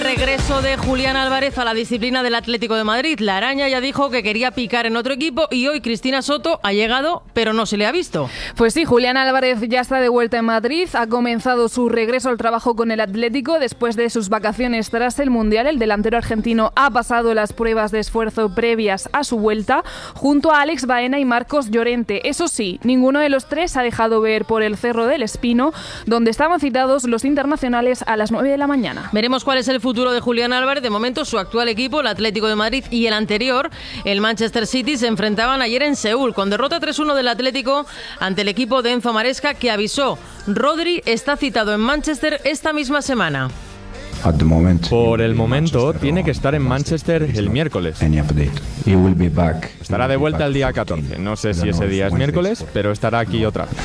regreso de Julián Álvarez a la disciplina del Atlético de Madrid. La araña ya dijo que quería picar en otro equipo y hoy Cristina Soto ha llegado, pero no se le ha visto. Pues sí, Julián Álvarez ya está de vuelta en Madrid. Ha comenzado su regreso al trabajo con el Atlético después de sus vacaciones tras el Mundial. El delantero argentino ha pasado las pruebas de esfuerzo previas a su vuelta junto a Alex Baena y Marcos Llorente. Eso sí, ninguno de los tres ha dejado ver por el Cerro del Espino, donde estaban citados los internacionales a las 9 de la mañana. Veremos cuál es el futuro de Julián Álvarez. De momento, su actual equipo, el Atlético de Madrid, y el anterior, el Manchester City, se enfrentaban ayer en Seúl, con derrota 3-1 del Atlético ante el equipo de Enzo Maresca, que avisó: Rodri está citado en Manchester esta misma semana. Por el momento, tiene que estar en Manchester el miércoles. Estará de vuelta el día 14. No sé si ese día es miércoles, pero estará aquí otra vez.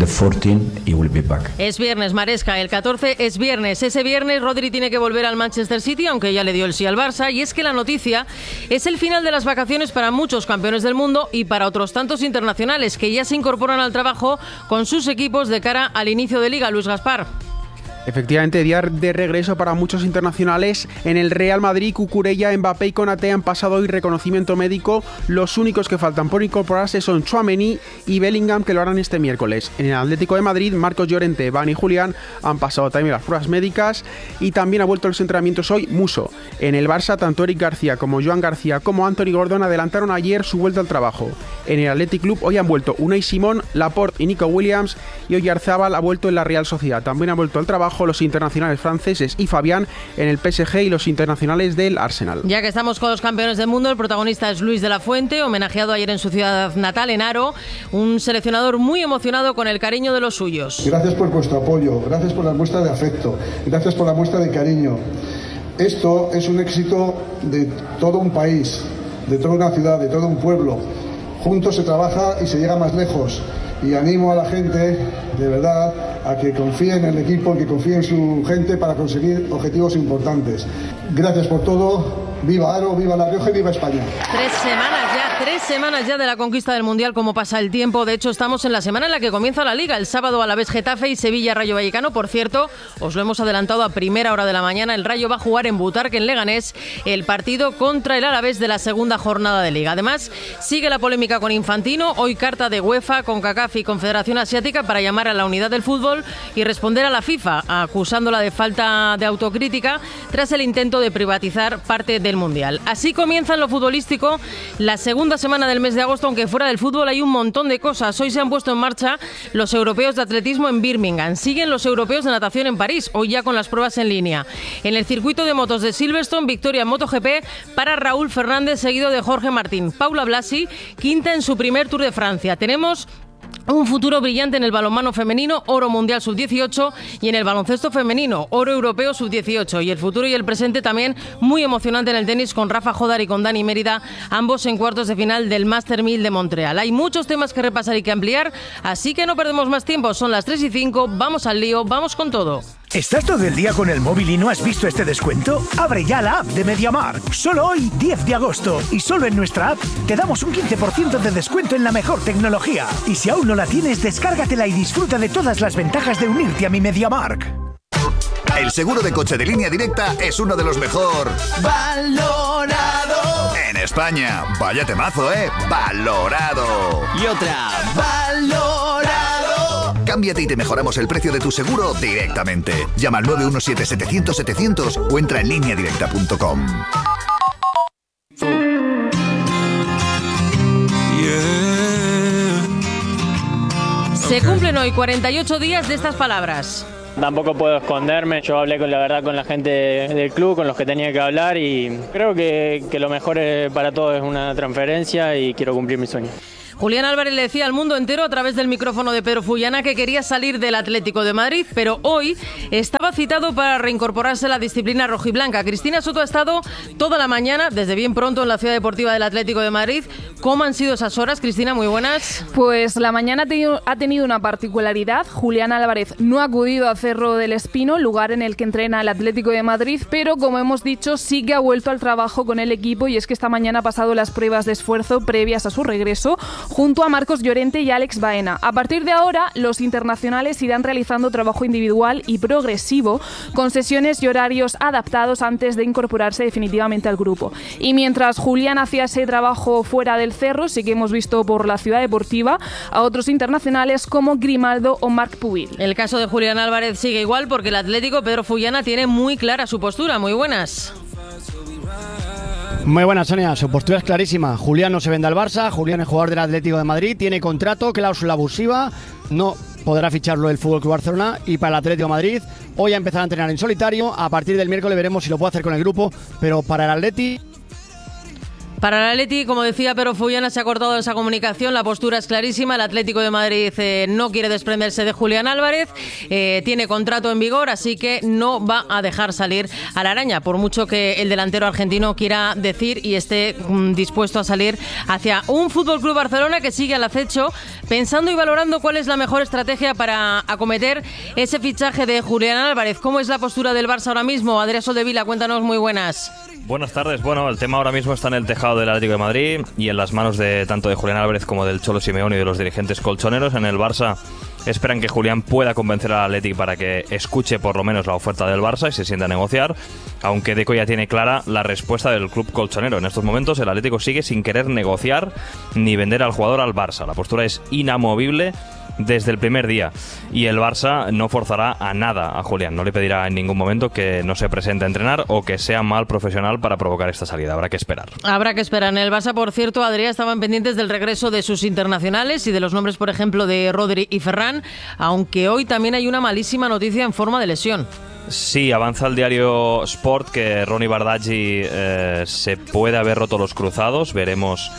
Es viernes, Maresca. El 14 es viernes. Ese viernes Rodri tiene que volver al Manchester City, aunque ya le dio el sí al Barça. Y es que la noticia es el final de las vacaciones para muchos campeones del mundo y para otros tantos internacionales que ya se incorporan al trabajo con sus equipos de cara al inicio de Liga. Luis Gaspar. Efectivamente, día de regreso para muchos internacionales. En el Real Madrid, Cucurella, Mbappé y Konaté han pasado hoy reconocimiento médico. Los únicos que faltan por incorporarse son Tchouaméni y Bellingham, que lo harán este miércoles. En el Atlético de Madrid, Marcos Llorente, Van y Julián han pasado también las pruebas médicas y también ha vuelto a los entrenamientos hoy Muso. En el Barça, tanto Eric García como Joan García como Anthony Gordon adelantaron ayer su vuelta al trabajo. En el Athletic Club hoy han vuelto Unai Simón, Laporte y Nico Williams, y Oyarzábal ha vuelto en la Real Sociedad. También han vuelto al trabajo los internacionales franceses y Fabián en el PSG y los internacionales del Arsenal. Ya que estamos con los campeones del mundo, el protagonista es Luis de la Fuente, homenajeado ayer en su ciudad natal, en Haro, un seleccionador muy emocionado con el cariño de los suyos. Gracias por vuestro apoyo, gracias por la muestra de afecto, gracias por la muestra de cariño. Esto es un éxito de todo un país, de toda una ciudad, de todo un pueblo. Juntos se trabaja y se llega más lejos. Y animo a la gente, de verdad, a que confíe en el equipo, que confíe en su gente para conseguir objetivos importantes. Gracias por todo. Viva Haro, viva La Rioja y viva España. 3 semanas ya de la conquista del Mundial, como pasa el tiempo. De hecho, estamos en la semana en la que comienza la Liga. El sábado Alavés Getafe y Sevilla Rayo Vallecano. Por cierto, os lo hemos adelantado a primera hora de la mañana. El Rayo va a jugar en Butarque, en Leganés, el partido contra el Alavés de la segunda jornada de Liga. Además, sigue la polémica con Infantino. Hoy carta de UEFA, CONCACAF y Confederación Asiática para llamar a la unidad del fútbol y responder a la FIFA, acusándola de falta de autocrítica tras el intento de privatizar parte del Mundial. Así comienza en lo futbolístico la segunda semana del mes de agosto, aunque fuera del fútbol hay un montón de cosas. Hoy se han puesto en marcha los europeos de atletismo en Birmingham. Siguen los europeos de natación en París, hoy ya con las pruebas en línea. En el circuito de motos de Silverstone, victoria en MotoGP para Raúl Fernández, seguido de Jorge Martín. Paula Blasi, quinta en su primer Tour de Francia. Tenemos un futuro brillante en el balonmano femenino, oro mundial sub-18, y en el baloncesto femenino, oro europeo sub-18. Y el futuro y el presente también muy emocionante en el tenis, con Rafa Jodar y con Dani Mérida, ambos en cuartos de final del Master 1000 de Montreal. Hay muchos temas que repasar y que ampliar, así que no perdemos más tiempo. Son las 3:05, vamos al lío, vamos con todo. ¿Estás todo el día con el móvil y no has visto este descuento? Abre ya la app de MediaMarkt. Solo hoy, 10 de agosto, y solo en nuestra app, te damos un 15% de descuento en la mejor tecnología. Y si aún no la tienes, descárgatela y disfruta de todas las ventajas de unirte a mi MediaMarkt. El seguro de coche de Línea Directa es uno de los mejor valorado en España. Vaya temazo, valorado. Y otra, valorado. Cámbiate y te mejoramos el precio de tu seguro directamente. Llama al 917-700-700 o entra en lineadirecta.com. Se cumplen hoy 48 días de estas palabras. Tampoco puedo esconderme, yo hablé con la gente del club, con los que tenía que hablar, y creo que lo mejor para todos es una transferencia y quiero cumplir mi sueño. Julián Álvarez le decía al mundo entero a través del micrófono de Pedro Fullana que quería salir del Atlético de Madrid, pero hoy estaba citado para reincorporarse a la disciplina rojiblanca. Cristina Soto ha estado toda la mañana, desde bien pronto, en la Ciudad Deportiva del Atlético de Madrid. ¿Cómo han sido esas horas, Cristina? Muy buenas. Pues la mañana ha tenido una particularidad. Julián Álvarez no ha acudido a Cerro del Espino, lugar en el que entrena el Atlético de Madrid, pero como hemos dicho, sí que ha vuelto al trabajo con el equipo, y es que esta mañana ha pasado las pruebas de esfuerzo previas a su regreso junto a Marcos Llorente y Alex Baena. A partir de ahora, los internacionales irán realizando trabajo individual y progresivo, con sesiones y horarios adaptados antes de incorporarse definitivamente al grupo. Y mientras Julián hacía ese trabajo fuera del Cerro, sí que hemos visto por la Ciudad Deportiva a otros internacionales como Grimaldo o Marc Pubil. El caso de Julián Álvarez sigue igual porque el Atlético Pedro Fullana tiene muy clara su postura. Muy buenas. Muy buenas, Sonia. Su postura es clarísima. Julián no se vende al Barça. Julián es jugador del Atlético de Madrid. Tiene contrato, cláusula abusiva. No podrá ficharlo el FC Barcelona. Y para el Atlético de Madrid, hoy a empezar a entrenar en solitario. A partir del miércoles veremos si lo puede hacer con el grupo. Pero para el Atleti... Para el Atleti, como decía Pedro Fullana, se ha cortado esa comunicación, la postura es clarísima, el Atlético de Madrid no quiere desprenderse de Julián Álvarez, tiene contrato en vigor, así que no va a dejar salir a la araña, por mucho que el delantero argentino quiera decir y esté dispuesto a salir hacia un FC Barcelona que sigue al acecho, pensando y valorando cuál es la mejor estrategia para acometer ese fichaje de Julián Álvarez. ¿Cómo es la postura del Barça ahora mismo? Adrián Soldevila, cuéntanos, muy buenas. Buenas tardes. Bueno, el tema ahora mismo está en el tejado del Atlético de Madrid y en las manos de tanto de Julián Álvarez como del Cholo Simeone y de los dirigentes colchoneros. En el Barça esperan que Julián pueda convencer al Atlético para que escuche por lo menos la oferta del Barça y se sienta a negociar, aunque Deco ya tiene clara la respuesta del club colchonero. En estos momentos el Atlético sigue sin querer negociar ni vender al jugador al Barça. La postura es inamovible desde el primer día y el Barça no forzará a nada a Julián, no le pedirá en ningún momento que no se presente a entrenar o que sea mal profesional para provocar esta salida. Habrá que esperar. Habrá que esperar. En el Barça, por cierto, Adrián, estaban pendientes del regreso de sus internacionales y de los nombres, por ejemplo, de Rodri y Ferran, aunque hoy también hay una malísima noticia en forma de lesión. Sí, avanza el diario Sport que Ronny Bardghji se puede haber roto los cruzados. Veremos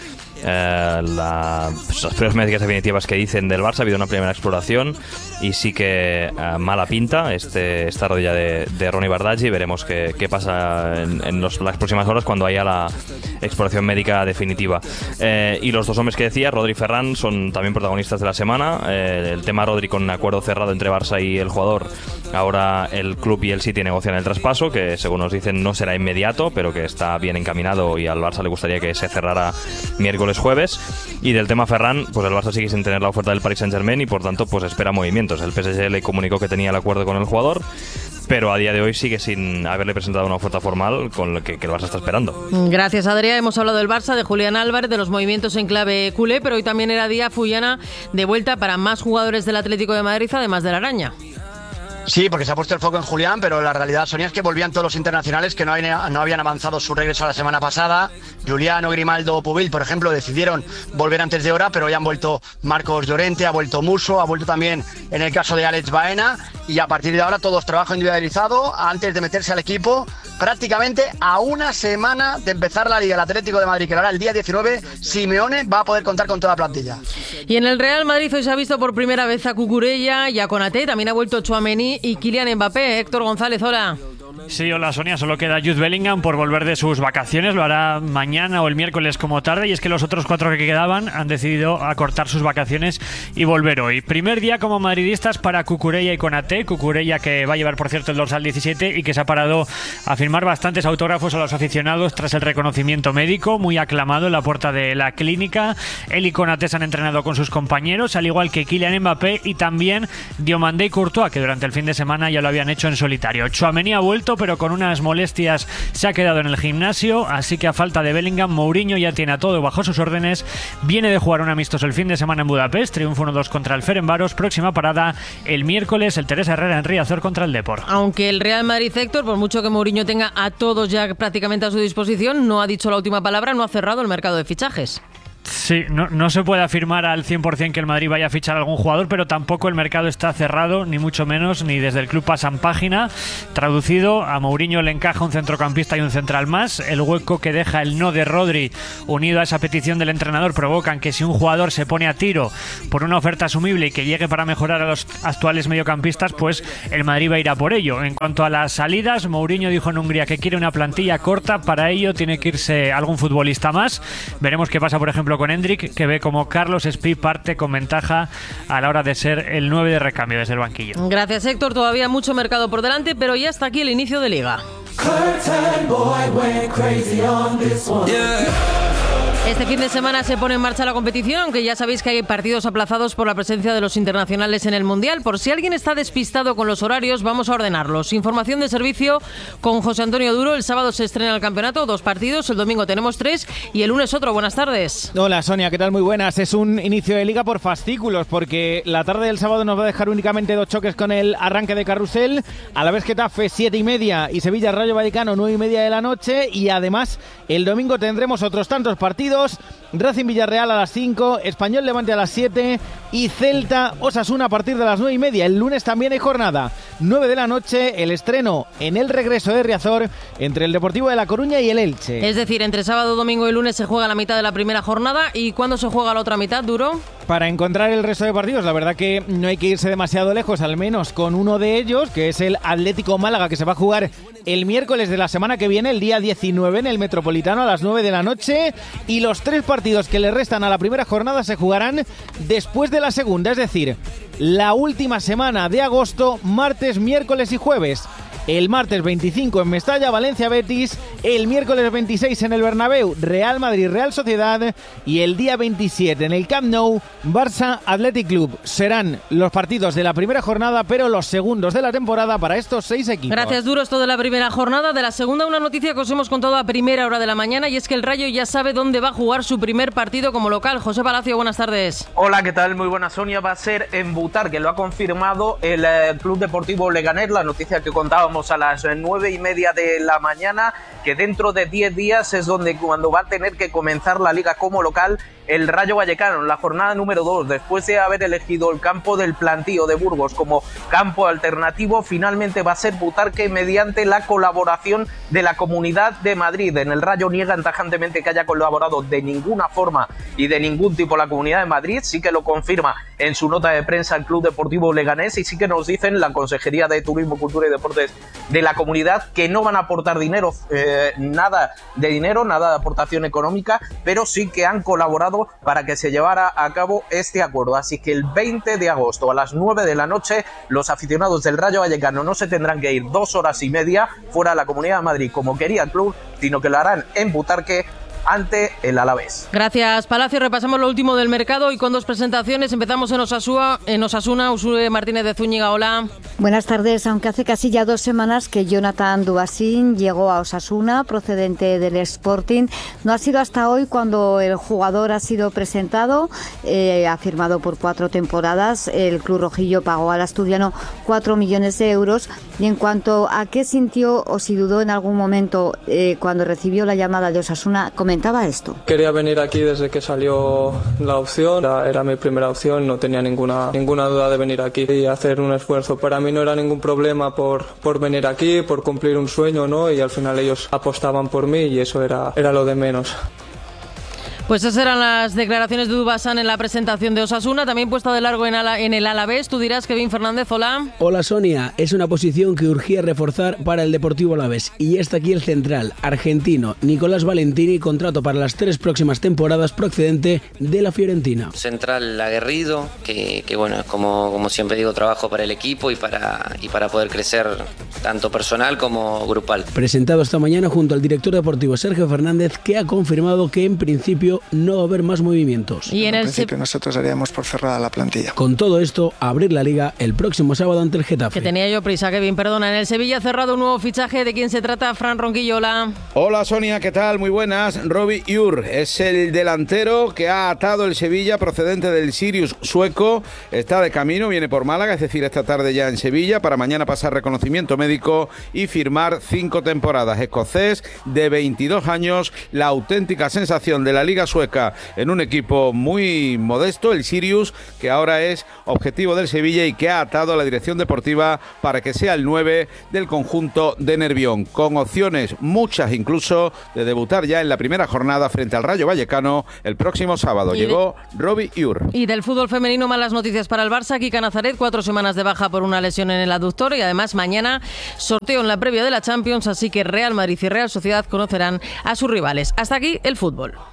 las pruebas médicas definitivas que dicen del Barça. Ha habido una primera exploración y sí que mala pinta esta rodilla de Ronny Bardghji. Veremos qué pasa en las próximas horas cuando haya la exploración médica definitiva. Y los dos hombres que decía, Rodri y Ferran, son también protagonistas de la semana. El tema Rodri con un acuerdo cerrado entre Barça y el jugador. Ahora el club y el City negocian el traspaso, que según nos dicen no será inmediato, pero que está bien encaminado y al Barça le gustaría que se cerrara miércoles-jueves. Y del tema Ferran, pues el Barça sigue sin tener la oferta del Paris Saint-Germain y por tanto pues espera movimientos. El PSG le comunicó que tenía el acuerdo con el jugador, pero a día de hoy sigue sin haberle presentado una oferta formal con lo que el Barça está esperando. Gracias, Adrián. Hemos hablado del Barça, de Julián Álvarez, de los movimientos en clave culé, pero hoy también era día Fullana de vuelta para más jugadores del Atlético de Madrid, además de la araña. Sí, porque se ha puesto el foco en Julián, pero la realidad, Sonia, es que volvían todos los internacionales que no habían avanzado su regreso la semana pasada. Julián, Grimaldo o Pubil, por ejemplo, decidieron volver antes de hora, pero ya han vuelto Marcos Llorente, ha vuelto Musso, ha vuelto también en el caso de Alex Baena, y a partir de ahora todos trabajo individualizado antes de meterse al equipo, prácticamente a una semana de empezar la Liga. El Atlético de Madrid, que ahora el día 19, Simeone va a poder contar con toda la plantilla. Y en el Real Madrid hoy se ha visto por primera vez a Cucurella y a Konaté, también ha vuelto Tchouaméni y Kylian Mbappé. Héctor González, hola. Sí, hola Sonia, solo queda Jude Bellingham por volver de sus vacaciones, lo hará mañana o el miércoles como tarde, y es que los otros 4 que quedaban han decidido acortar sus vacaciones y volver hoy. Primer día como madridistas para Cucurella y Konaté. Cucurella, que va a llevar por cierto el dorsal 17 y que se ha parado a firmar bastantes autógrafos a los aficionados tras el reconocimiento médico, muy aclamado en la puerta de la clínica. Él y Konaté se han entrenado con sus compañeros, al igual que Kylian Mbappé y también Diomandé y Courtois, que durante el fin de semana ya lo habían hecho en solitario. Tchouaméni ha vuelto, pero con unas molestias se ha quedado en el gimnasio, así que a falta de Bellingham, Mourinho ya tiene a todo bajo sus órdenes. Viene de jugar un amistoso el fin de semana en Budapest, triunfo 1-2 contra el Ferencváros, próxima parada el miércoles, el Teresa Herrera en Riazor contra el Depor. Aunque el Real Madrid, Héctor, por mucho que Mourinho tenga a todos ya prácticamente a su disposición, no ha dicho la última palabra, no ha cerrado el mercado de fichajes. Sí, no se puede afirmar al 100% que el Madrid vaya a fichar a algún jugador, pero tampoco el mercado está cerrado, ni mucho menos, ni desde el club pasan página. Traducido, a Mourinho le encaja un centrocampista y un central más. El hueco que deja el no de Rodri, unido a esa petición del entrenador, provocan que si un jugador se pone a tiro por una oferta asumible y que llegue para mejorar a los actuales mediocampistas, pues el Madrid va a ir a por ello. En cuanto a las salidas, Mourinho dijo en Hungría que quiere una plantilla corta, para ello tiene que irse algún futbolista más. Veremos qué pasa, por ejemplo, con Endrick, que ve como Carlos Espí parte con ventaja a la hora de ser el 9 de recambio desde el banquillo. Gracias, Héctor. Todavía mucho mercado por delante, pero ya está aquí el inicio de Liga. Este fin de semana se pone en marcha la competición, aunque ya sabéis que hay partidos aplazados por la presencia de los internacionales en el Mundial. Por si alguien está despistado con los horarios, vamos a ordenarlos. Información de servicio con José Antonio Duro. El sábado se estrena el campeonato, 2 partidos, el domingo tenemos 3 y el lunes otro. Buenas tardes. Hola Sonia, ¿qué tal? Muy buenas. Es un inicio de liga por fascículos, porque la tarde del sábado nos va a dejar únicamente 2 choques con el arranque de carrusel. Alavés Getafe 7:30 y Sevilla Rayo Vallecano 9:30 de la noche. Y además el domingo tendremos otros tantos partidos: Racing Villarreal a las 5, Español Levante a las 7 y Celta Osasuna a partir de las 9:30. El lunes también hay jornada, 9 de la noche, el estreno en el regreso de Riazor entre el Deportivo de La Coruña y el Elche. Es decir, entre sábado, domingo y lunes se juega la mitad de la primera jornada. ¿Y cuándo se juega la otra mitad, Duro? Para encontrar el resto de partidos, la verdad que no hay que irse demasiado lejos, al menos con uno de ellos, que es el Atlético Málaga, que se va a jugar el miércoles de la semana que viene, el día 19, en el Metropolitano a las 9 de la noche. Y los 3 partidos que le restan a la primera jornada se jugarán después de la segunda, es decir, la última semana de agosto, martes, miércoles y jueves. El martes 25 en Mestalla, Valencia Betis, el miércoles 26 en el Bernabéu, Real Madrid Real Sociedad, y el día 27 en el Camp Nou, Barça Athletic Club. Serán los partidos de la primera jornada, pero los segundos de la temporada para estos 6 equipos. Gracias, Duro. Esto de la primera jornada. De la segunda, una noticia que os hemos contado a primera hora de la mañana, y es que el Rayo ya sabe dónde va a jugar su primer partido como local. José Palacio, buenas tardes. Hola, ¿qué tal? Muy buenas, Sonia. Va a ser en Butarque, que lo ha confirmado el Club Deportivo Leganés. La noticia que contábamos a las 9:30 de la mañana, que dentro de 10 días es cuando va a tener que comenzar la liga como local el Rayo Vallecano, en la jornada número 2, después de haber elegido el campo del Plantío de Burgos como campo alternativo. Finalmente va a ser Butarque mediante la colaboración de la Comunidad de Madrid. En el Rayo niegan tajantemente que haya colaborado de ninguna forma y de ningún tipo la Comunidad de Madrid. Sí que lo confirma en su nota de prensa el Club Deportivo Leganés, y sí que nos dicen la Consejería de Turismo, Cultura y Deportes de la comunidad que no van a aportar dinero, nada de dinero, nada de aportación económica, pero sí que han colaborado para que se llevara a cabo este acuerdo. Así que el 20 de agosto a las 9 de la noche los aficionados del Rayo Vallecano no se tendrán que ir 2 horas y media fuera de la Comunidad de Madrid como quería el club, sino que lo harán en Butarque ante el Alavés. Gracias, Palacio. Repasamos lo último del mercado y con 2 presentaciones. Empezamos en Osasuna. Usue Martínez de Zúñiga, hola. Buenas tardes. Aunque hace casi ya 2 semanas que Jonathan Dubasín llegó a Osasuna, procedente del Sporting, no ha sido hasta hoy cuando el jugador ha sido presentado. Ha firmado por 4 temporadas. El club rojillo pagó al asturiano 4 millones de euros. Y en cuanto a qué sintió o si dudó en algún momento cuando recibió la llamada de Osasuna, comentaba esto. Quería venir aquí desde que salió la opción, era mi primera opción, no tenía ninguna duda de venir aquí y hacer un esfuerzo. Para mí no era ningún problema por venir aquí, por cumplir un sueño, ¿no? Y al final ellos apostaban por mí y eso era lo de menos. Pues esas eran las declaraciones de Dubasán en la presentación de Osasuna, también puesta de largo en el Alavés. Tú dirás, Kevin Fernández, hola. Hola Sonia, es una posición que urgía reforzar para el Deportivo Alavés. Y está aquí el central argentino Nicolás Valentini, contrato para las 3 próximas temporadas, procedente de la Fiorentina. Central aguerrido, que bueno, como siempre digo, trabajo para el equipo y para poder crecer tanto personal como grupal. Presentado esta mañana junto al director deportivo Sergio Fernández, que ha confirmado que en principio no va a haber más movimientos. Y en principio nosotros daríamos por cerrada la plantilla. Con todo esto, abrir la liga el próximo sábado ante el Getafe. Que tenía yo prisa, Kevin, perdona. En el Sevilla ha cerrado un nuevo fichaje. ¿De quién se trata? Fran Ronquillo, hola. Hola Sonia, ¿qué tal? Muy buenas. Robbie Ur es el delantero que ha atado el Sevilla, procedente del Sirius sueco. Está de camino, viene por Málaga, es decir, esta tarde ya en Sevilla, para mañana pasar reconocimiento médico y firmar 5 temporadas. Escocés de 22 años, la auténtica sensación de la Liga Sueca en un equipo muy modesto, el Sirius, que ahora es objetivo del Sevilla y que ha atado a la dirección deportiva para que sea el 9 del conjunto de Nervión, con opciones muchas incluso de debutar ya en la primera jornada frente al Rayo Vallecano el próximo sábado. Llegó Robbie Ur. Y del fútbol femenino, malas noticias para el Barça. Kika Nazaret, 4 semanas de baja por una lesión en el aductor, y además mañana sorteo en la previa de la Champions, así que Real Madrid y Real Sociedad conocerán a sus rivales. Hasta aquí el fútbol.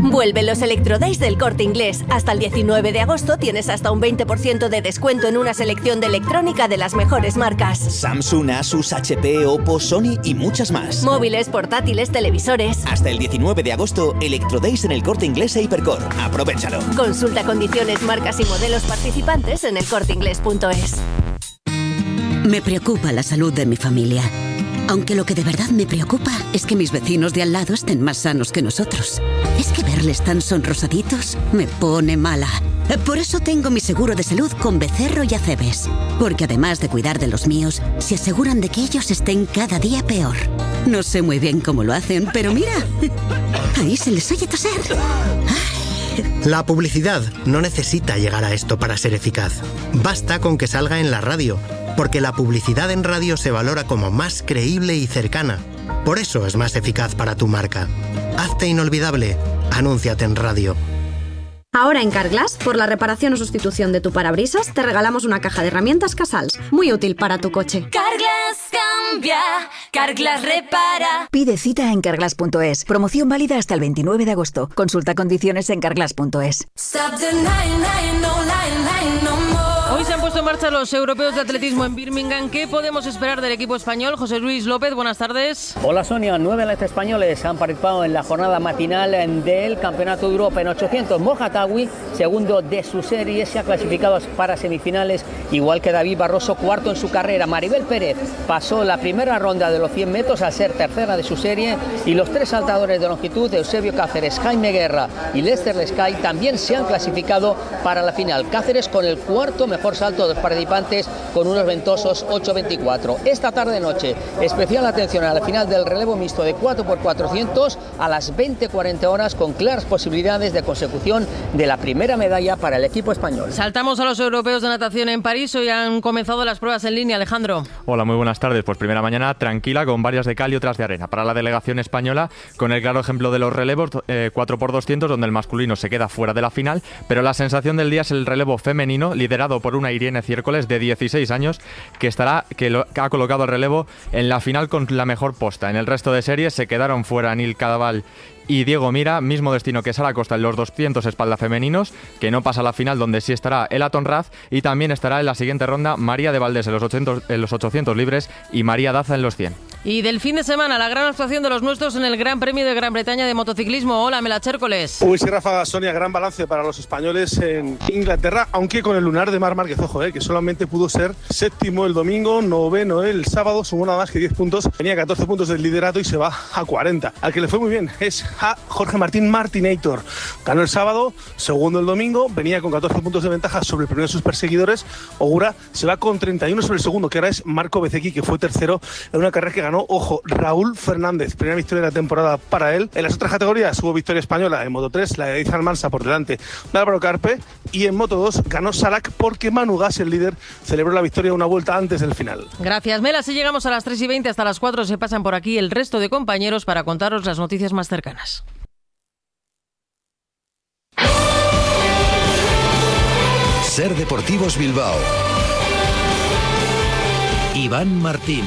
Vuelven los Electrodays del Corte Inglés. Hasta el 19 de agosto tienes hasta un 20% de descuento en una selección de electrónica de las mejores marcas. Samsung, Asus, HP, Oppo, Sony y muchas más. Móviles, portátiles, televisores. Hasta el 19 de agosto, Electrodays en el Corte Inglés e Hipercor. Aprovéchalo. Consulta condiciones, marcas y modelos participantes en elcorteinglés.es. Me preocupa la salud de mi familia. Aunque lo que de verdad me preocupa es que mis vecinos de al lado estén más sanos que nosotros. Es que verles tan sonrosaditos me pone mala. Por eso tengo mi seguro de salud con Becerro y Acebes. Porque además de cuidar de los míos, se aseguran de que ellos estén cada día peor. No sé muy bien cómo lo hacen, pero mira, ahí se les oye toser. La publicidad no necesita llegar a esto para ser eficaz. Basta con que salga en la radio, porque la publicidad en radio se valora como más creíble y cercana. Por eso es más eficaz para tu marca. Hazte inolvidable. Anúnciate en radio. Ahora en Carglass, por la reparación o sustitución de tu parabrisas, te regalamos una caja de herramientas Casals, muy útil para tu coche. Carglass cambia, Carglass repara. Pide cita en carglass.es. Promoción válida hasta el 29 de agosto. Consulta condiciones en carglass.es. Hoy se han puesto en marcha los europeos de atletismo en Birmingham. ¿Qué podemos esperar del equipo español? José Luis López, buenas tardes. Hola Sonia, 9 atletas españoles han participado en la jornada matinal del Campeonato de Europa en 800. Moja Tawi, segundo de su serie, se ha clasificado para semifinales, igual que David Barroso, cuarto en su carrera. Maribel Pérez pasó la primera ronda de los 100 metros al ser tercera de su serie, y los tres saltadores de longitud, Eusebio Cáceres, Jaime Guerra y Lester Lescay, también se han clasificado para la final. Cáceres con el cuarto mejor salto de los participantes, con unos ventosos 8.24. Esta tarde-noche, especial atención a la final del relevo mixto de 4x400 a las 20:40 horas, con claras posibilidades de consecución de la primera medalla para el equipo español. Saltamos a los europeos de natación en París. Hoy han comenzado las pruebas en línea, Alejandro. Hola, muy buenas tardes. Pues primera mañana tranquila, con varias de cal y otras de arena para la delegación española, con el claro ejemplo de los relevos 4x200, donde el masculino se queda fuera de la final, pero la sensación del día es el relevo femenino, liderado por una Irene Ciércoles de 16 años, que ha colocado el relevo en la final con la mejor posta. En el resto de series se quedaron fuera Nil Cadaval y Diego Mira, mismo destino que Sara Costa en los 200 espalda femeninos, que no pasa a la final, donde sí estará Ela Tonraz, y también estará en la siguiente ronda María de Valdés en los 800 libres y María Daza en los 100. Y del fin de semana, la gran actuación de los nuestros en el Gran Premio de Gran Bretaña de motociclismo. Hola, Mela Chércoles. Uy, sí, Rafa, Sonia, gran balance para los españoles en Inglaterra, aunque con el lunar de Marc Márquez, ojo, que solamente pudo ser séptimo el domingo, noveno el sábado, sumó nada más que 10 puntos, tenía 14 puntos del liderato y se va a 40. Al que le fue muy bien es a Jorge Martín Martinator. Ganó el sábado, segundo el domingo, venía con 14 puntos de ventaja sobre el primero de sus perseguidores. Ogura se va con 31 sobre el segundo, que ahora es Marco Bezzecchi, que fue tercero en una carrera que ganó, ojo, Raúl Fernández. Primera victoria de la temporada para él. En las otras categorías hubo victoria española en Moto 3, la de Izan Mansa por delante de Álvaro Carpe, y en Moto 2 ganó Salak porque Manu Gas, el líder, celebró la victoria una vuelta antes del final. Gracias, Mela. Si llegamos a las 3:20, hasta las 4 se pasan por aquí el resto de compañeros para contaros las noticias más cercanas. Ser Deportivos Bilbao. Iván Martín.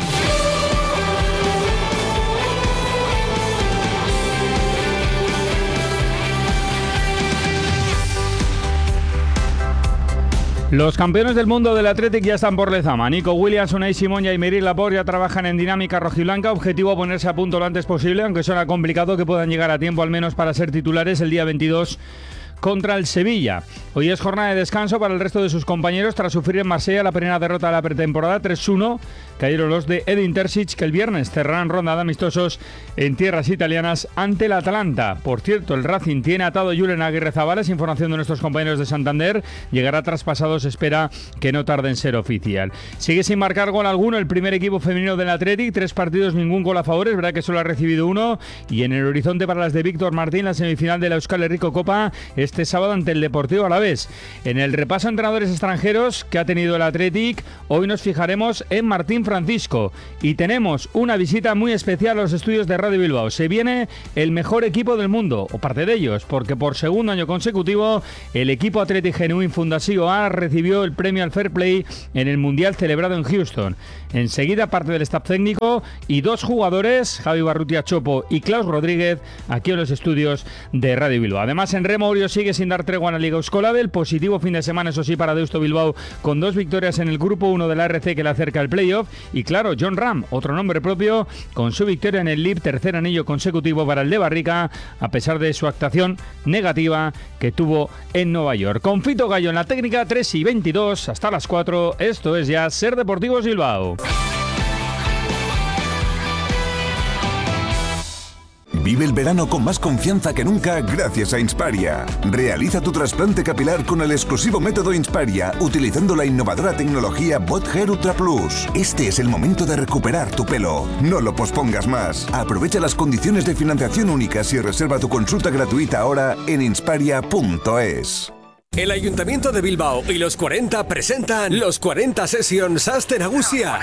Los campeones del mundo del Athletic ya están por Lezama. Nico Williams, Unai Simón y Aymeric Laporte ya trabajan en dinámica rojiblanca. Objetivo ponerse a punto lo antes posible, aunque suena complicado que puedan llegar a tiempo al menos para ser titulares el día 22 contra el Sevilla. Hoy es jornada de descanso para el resto de sus compañeros tras sufrir en Marsella la primera derrota de la pretemporada 3-1. Cayeron los de Edin Terzic, que el viernes cerrarán ronda de amistosos en tierras italianas ante el Atalanta. Por cierto, el Racing tiene atado a Julen Aguirrezabala, es información de nuestros compañeros de Santander. Llegará traspasado, se espera que no tarde en ser oficial. Sigue sin marcar gol alguno el primer equipo femenino del Athletic, 3 partidos, ningún gol a favor, es verdad que solo ha recibido 1, y en el horizonte para las de Víctor Martín, la semifinal de la Euskal Herriko Copa este sábado ante el Deportivo Alavés. En el repaso a entrenadores extranjeros que ha tenido el Athletic, hoy nos fijaremos en Martín Francisco y tenemos una visita muy especial a los estudios de Radio Bilbao. Se viene el mejor equipo del mundo, o parte de ellos, porque por segundo año consecutivo el equipo Athletic Genuine Fundació A recibió el premio al Fair Play en el Mundial celebrado en Houston. enseguida, parte del staff técnico y 2 jugadores, Javi Barrutia Chopo y Klaus Rodríguez, aquí en los estudios de Radio Bilbao. Además, en remo Orio sigue sin dar tregua en la Liga Euskolabel, positivo fin de semana, eso sí, para Deusto Bilbao, con 2 victorias en el grupo 1 de la RC que le acerca al playoff, y claro, John Ram, otro nombre propio, con su victoria en el LIB, tercer anillo consecutivo para el de Barrica, a pesar de su actuación negativa que tuvo en Nueva York. Con Fito Gallo en la técnica, 3:22, hasta las 4, esto es ya Ser Deportivos Bilbao. Vive el verano con más confianza que nunca gracias a Insparia. Realiza tu trasplante capilar con el exclusivo método Insparia, utilizando la innovadora tecnología Bot Hair Ultra Plus. Este es el momento de recuperar tu pelo. No lo pospongas más. Aprovecha las condiciones de financiación únicas y reserva tu consulta gratuita ahora en insparia.es. El Ayuntamiento de Bilbao y los 40 presentan los 40 Sessions Aste Nagusia.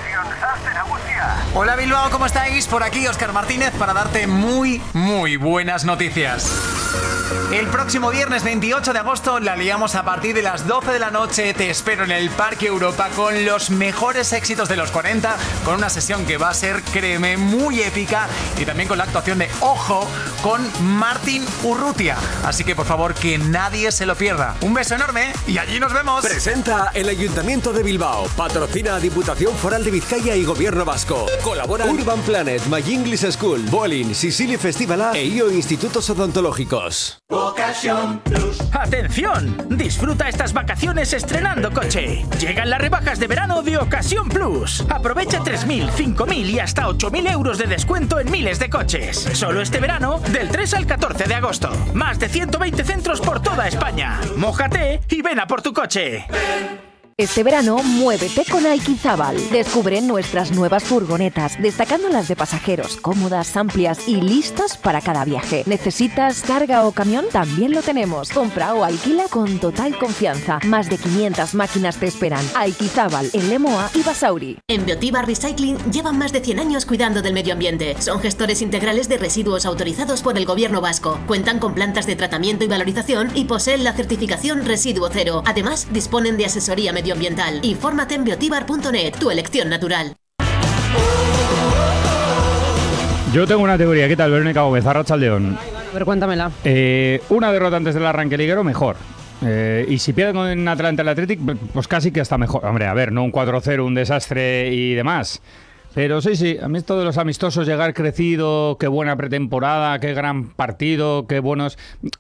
Hola Bilbao, ¿cómo estáis? Por aquí Óscar Martínez para darte muy buenas noticias. El próximo viernes 28 de agosto la liamos a partir de las 12 de la noche. Te espero en el Parque Europa con los mejores éxitos de los 40, con una sesión que va a ser, créeme, muy épica, y también con la actuación de Ojo con Martin Urrutia. Así que por favor que nadie se lo pierda. Un beso enorme y allí nos vemos. Presenta el Ayuntamiento de Bilbao. Patrocina Diputación Foral de Vizcaya y Gobierno Vasco. Colabora Urban Planet, My English School, Bolin, Sicily Festivala e IO Institutos Odontológicos. ¡Atención! Disfruta estas vacaciones estrenando coche. Llegan las rebajas de verano de Ocasión Plus. Aprovecha 3.000, 5.000 y hasta 8.000 euros de descuento en miles de coches. Solo este verano, del 3 al 14 de agosto. Más de 120 centros por toda España. Mójate y ven a por tu coche. Este verano, muévete con Aikizábal. Descubre nuestras nuevas furgonetas, destacando las de pasajeros, cómodas, amplias y listas para cada viaje. ¿Necesitas carga o camión? También lo tenemos. Compra o alquila con total confianza. Más de 500 máquinas te esperan. Aikizábal, en Lemoa y Basauri. En Biotibar Recycling llevan más de 100 años cuidando del medio ambiente. Son gestores integrales de residuos autorizados por el Gobierno vasco. Cuentan con plantas de tratamiento y valorización y poseen la certificación Residuo Cero. Además, disponen de asesoría medioambiental. Infórmate en biotibar.net, tu elección natural. Yo tengo una teoría. ¿Qué tal, Verónica Gómez? Arratsaldeon. A ver, cuéntamela. Una derrota antes del arranque liguero, mejor. Y si pierde con Atlanta el Athletic, pues casi que hasta mejor. Hombre, a ver, no un 4-0, un desastre y demás. Pero sí, a mí esto de los amistosos, llegar crecido, qué buena pretemporada, qué gran partido, qué buenos...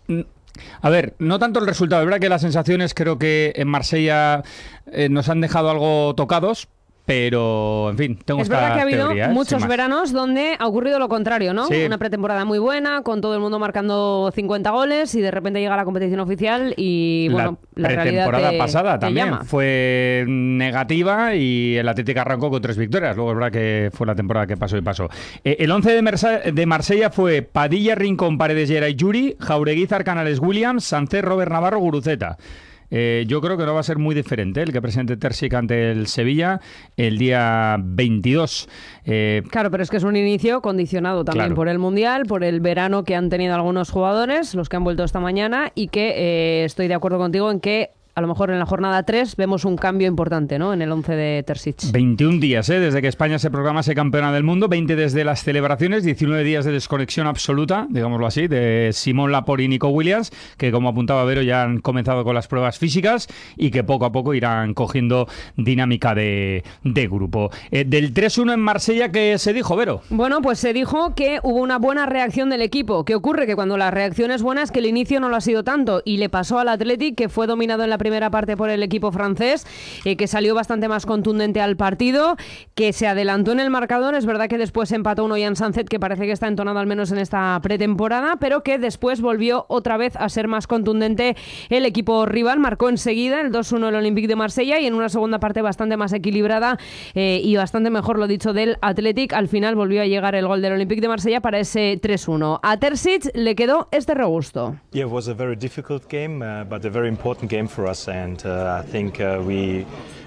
A ver, no tanto el resultado, es verdad que las sensaciones creo que en Marsella nos han dejado algo tocados, pero, en fin, tengo esta teoría. Es verdad que ha habido muchos sin veranos donde ha ocurrido lo contrario, ¿no? Sí. Una pretemporada muy buena, con todo el mundo marcando 50 goles y de repente llega la competición oficial y, bueno, la realidad pretemporada pasada también llama. fue negativa y el Atlético arrancó con 3 victorias. Luego es verdad que fue la temporada que pasó y pasó. El 11 de Marsella fue Padilla, Rincón, Paredes, Llera y Yuri, Jaureguizar, Canales, Williams, Sánchez, Robert Navarro, Guruceta. Yo creo que no va a ser muy diferente el que presente Terzic ante el Sevilla el día 22. Claro, pero es que es un inicio condicionado también por el Mundial, por el verano que han tenido algunos jugadores, los que han vuelto esta mañana, y que estoy de acuerdo contigo en que a lo mejor en la jornada 3 vemos un cambio importante, ¿no? En el 11 de Terzic. 21 días, desde que España se proclamase campeona del mundo, 20 desde las celebraciones, 19 días de desconexión absoluta, digámoslo así, de Simón Laporte y Nico Williams, que como apuntaba Vero ya han comenzado con las pruebas físicas y que poco a poco irán cogiendo dinámica de grupo. Del 3-1 en Marsella, ¿qué se dijo, Vero? Bueno, pues se dijo que hubo una buena reacción del equipo. ¿Qué ocurre? Que cuando la reacción es buena es que el inicio no lo ha sido tanto, y le pasó al Athletic, que fue dominado en la primera parte por el equipo francés, que salió bastante más contundente al partido, que se adelantó en el marcador. Es verdad que después empató uno Jan Sánchez, que parece que está entonado al menos en esta pretemporada, pero que después volvió otra vez a ser más contundente el equipo rival. Marcó enseguida el 2-1 el Olympique de Marsella, y en una segunda parte bastante más equilibrada y bastante mejor, lo dicho, del Athletic. Al final volvió a llegar el gol del Olympique de Marsella para ese 3-1. A Terzic le quedó este regusto. Yeah, it was a very difficult game, but a very important game for us, and I think we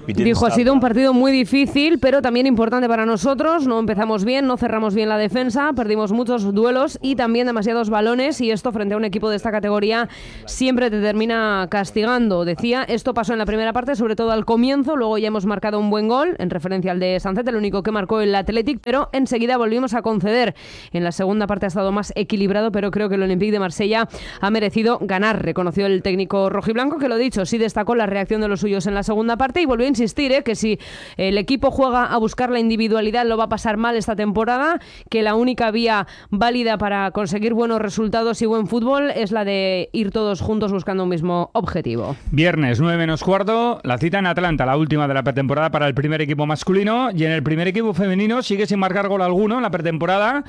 Dijo, ha sido un partido muy difícil, pero también importante para nosotros. No empezamos bien, no cerramos bien la defensa, perdimos muchos duelos y también demasiados balones, y esto frente a un equipo de esta categoría siempre te termina castigando. Decía, esto pasó en la primera parte, sobre todo al comienzo, luego ya hemos marcado un buen gol, en referencia al de Sancet, el único que marcó el Athletic, pero enseguida volvimos a conceder. En la segunda parte ha estado más equilibrado, pero creo que el Olympique de Marsella ha merecido ganar, reconoció el técnico rojiblanco, que lo dicho, sí destacó la reacción de los suyos en la segunda parte y volvió a insistir que si el equipo juega a buscar la individualidad lo va a pasar mal esta temporada, que la única vía válida para conseguir buenos resultados y buen fútbol es la de ir todos juntos buscando un mismo objetivo. Viernes 9:15, la cita en Atlanta, la última de la pretemporada para el primer equipo masculino, y en el primer equipo femenino sigue sin marcar gol alguno en la pretemporada.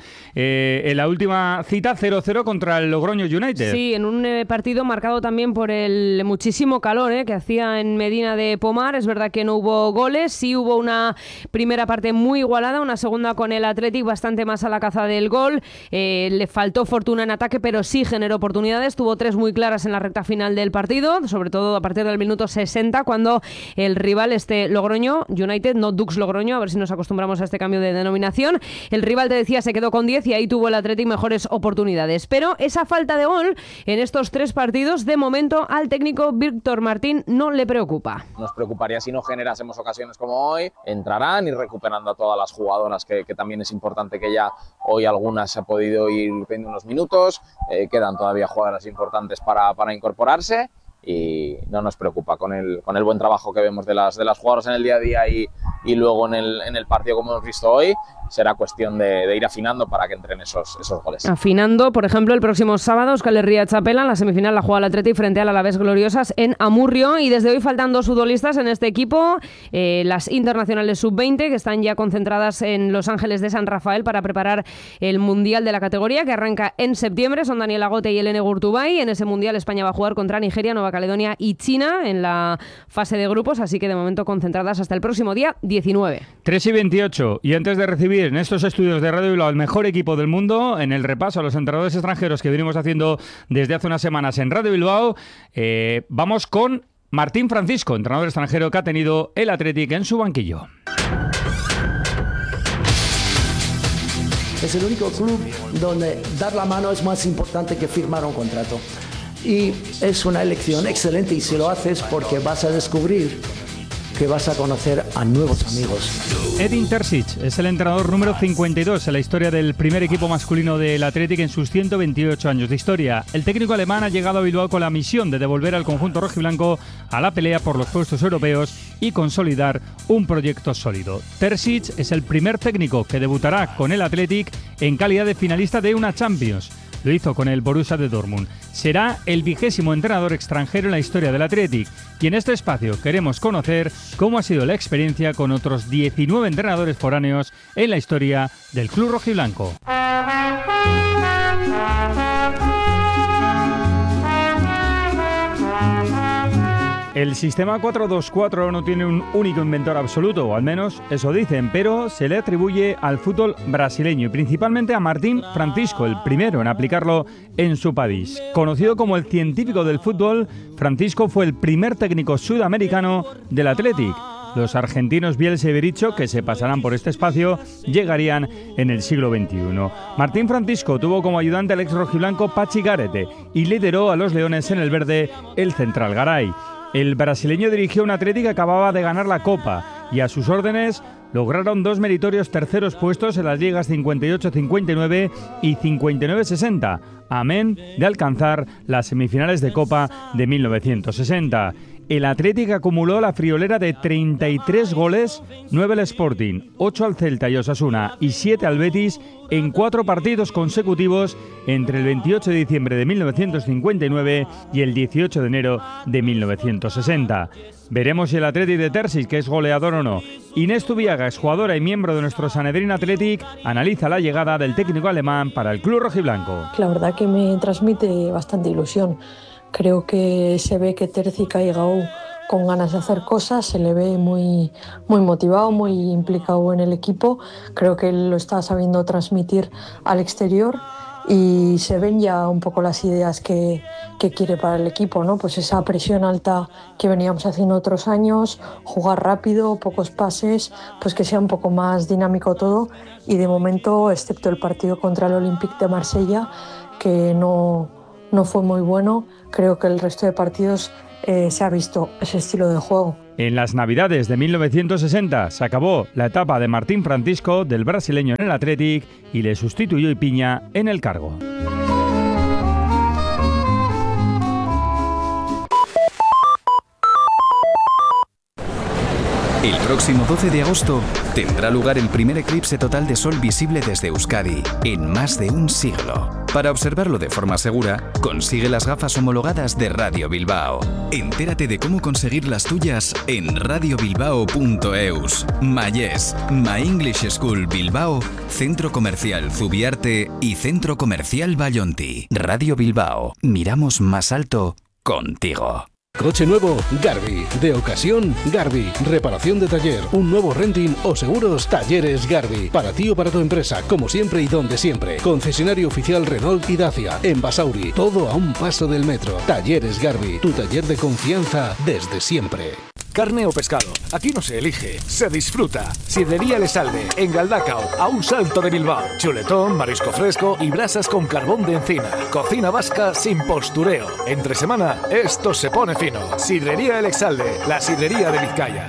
En la última cita 0-0 contra el Logroño United. Sí, en un partido marcado también por el muchísimo calor que hacía en Medina de Pomar. Es verdad que no hubo goles, sí hubo una primera parte muy igualada, una segunda con el Athletic bastante más a la caza del gol. Le faltó fortuna en ataque, pero sí generó oportunidades. Tuvo 3 muy claras en la recta final del partido, sobre todo a partir del minuto 60, cuando el rival, Logroño United, no Dux Logroño, a ver si nos acostumbramos a este cambio de denominación, el rival, te decía, se quedó con 10 y ahí tuvo el Athletic mejores oportunidades. Pero esa falta de gol en estos 3 partidos, de momento al técnico Víctor Martín no le preocupa. Nos preocuparía si no generásemos ocasiones como hoy. Entrarán y recuperando a todas las jugadoras, que también es importante, que ya hoy algunas se ha podido ir viendo unos minutos. Quedan todavía jugadoras importantes para incorporarse. Y no nos preocupa con el buen trabajo que vemos de las jugadoras en el día a día y luego en el partido como hemos visto hoy. Será cuestión de ir afinando para que entren esos goles. Afinando, por ejemplo, el próximo sábado Euskal Herria Txapela, en la semifinal la juega el Athletic frente al Alavés Gloriosas en Amurrio, y desde hoy faltan 2 futbolistas en este equipo, las internacionales sub-20, que están ya concentradas en Los Ángeles de San Rafael para preparar el Mundial de la categoría, que arranca en septiembre. Son Daniel Agote y Elene Gurtubay. En ese Mundial España va a jugar contra Nigeria, Nueva Caledonia y China en la fase de grupos, así que de momento concentradas hasta el próximo día 19. 3:28, y antes de recibir en estos estudios de Radio Bilbao el mejor equipo del mundo, en el repaso a los entrenadores extranjeros que venimos haciendo desde hace unas semanas en Radio Bilbao, vamos con Martín Francisco, entrenador extranjero que ha tenido el Athletic en su banquillo. Es el único club donde dar la mano es más importante que firmar un contrato. Y es una elección excelente, y si lo haces porque vas a descubrir que vas a conocer a nuevos amigos. Edin Terzic es el entrenador número 52 en la historia del primer equipo masculino del Athletic en sus 128 años de historia. El técnico alemán ha llegado a Bilbao con la misión de devolver al conjunto rojiblanco a la pelea por los puestos europeos y consolidar un proyecto sólido. Terzic es el primer técnico que debutará con el Athletic en calidad de finalista de una Champions. Lo hizo con el Borussia de Dortmund. Será el 20º entrenador extranjero en la historia del Athletic. Y en este espacio queremos conocer cómo ha sido la experiencia con otros 19 entrenadores foráneos en la historia del club rojiblanco. El sistema 4-2-4 no tiene un único inventor absoluto, o al menos eso dicen, pero se le atribuye al fútbol brasileño y principalmente a Martín Francisco, el primero en aplicarlo en su país. Conocido como el científico del fútbol, Francisco fue el primer técnico sudamericano del Athletic. Los argentinos Bielsa y Berizzo, que se pasarán por este espacio, llegarían en el siglo XXI. Martín Francisco tuvo como ayudante al ex rojiblanco Pachi Garete y lideró a los Leones en el verde el Central Garay. El brasileño dirigió un Athletic que acababa de ganar la Copa y a sus órdenes lograron 2 meritorios terceros puestos en las ligas 58-59 y 59-60, amén de alcanzar las semifinales de Copa de 1960. El Athletic acumuló la friolera de 33 goles, 9 al Sporting, 8 al Celta y Osasuna y 7 al Betis en 4 partidos consecutivos entre el 28 de diciembre de 1959 y el 18 de enero de 1960. Veremos si el Athletic de Terzic, que es goleador o no. Inés Tubiaga, es jugadora y miembro de nuestro Sanedrín Athletic, analiza la llegada del técnico alemán para el club rojiblanco. La verdad que me transmite bastante ilusión. Creo que se ve que Terzic ha llegado con ganas de hacer cosas, se le ve muy motivado, muy implicado en el equipo. Creo que él lo está sabiendo transmitir al exterior y se ven ya un poco las ideas que quiere para el equipo, ¿no? Pues esa presión alta que veníamos haciendo otros años, jugar rápido, pocos pases, pues que sea un poco más dinámico todo, y de momento, excepto el partido contra el Olympique de Marsella, que no fue muy bueno, creo que el resto de partidos se ha visto ese estilo de juego. En las Navidades de 1960 se acabó la etapa de Martín Francisco, del brasileño en el Athletic, y le sustituyó Ipiña en el cargo. El próximo 12 de agosto tendrá lugar el primer eclipse total de sol visible desde Euskadi en más de un siglo. Para observarlo de forma segura, consigue las gafas homologadas de Radio Bilbao. Entérate de cómo conseguir las tuyas en radiobilbao.eus. Mayés, My English School Bilbao, Centro Comercial Zubiarte y Centro Comercial Vallonti. Radio Bilbao, miramos más alto contigo. Coche nuevo, Garbi. De ocasión, Garbi. Reparación de taller, un nuevo renting o seguros, Talleres Garbi. Para ti o para tu empresa, como siempre y donde siempre. Concesionario oficial Renault y Dacia. En Basauri, todo a un paso del metro. Talleres Garbi, tu taller de confianza desde siempre. Carne o pescado, aquí no se elige, se disfruta. Sidrería Lesalde, en Galdacao, a un salto de Bilbao. Chuletón, marisco fresco y brasas con carbón de encina. Cocina vasca sin postureo. Entre semana, esto se pone fino. Sidrería El Exalde, la sidrería de Vizcaya.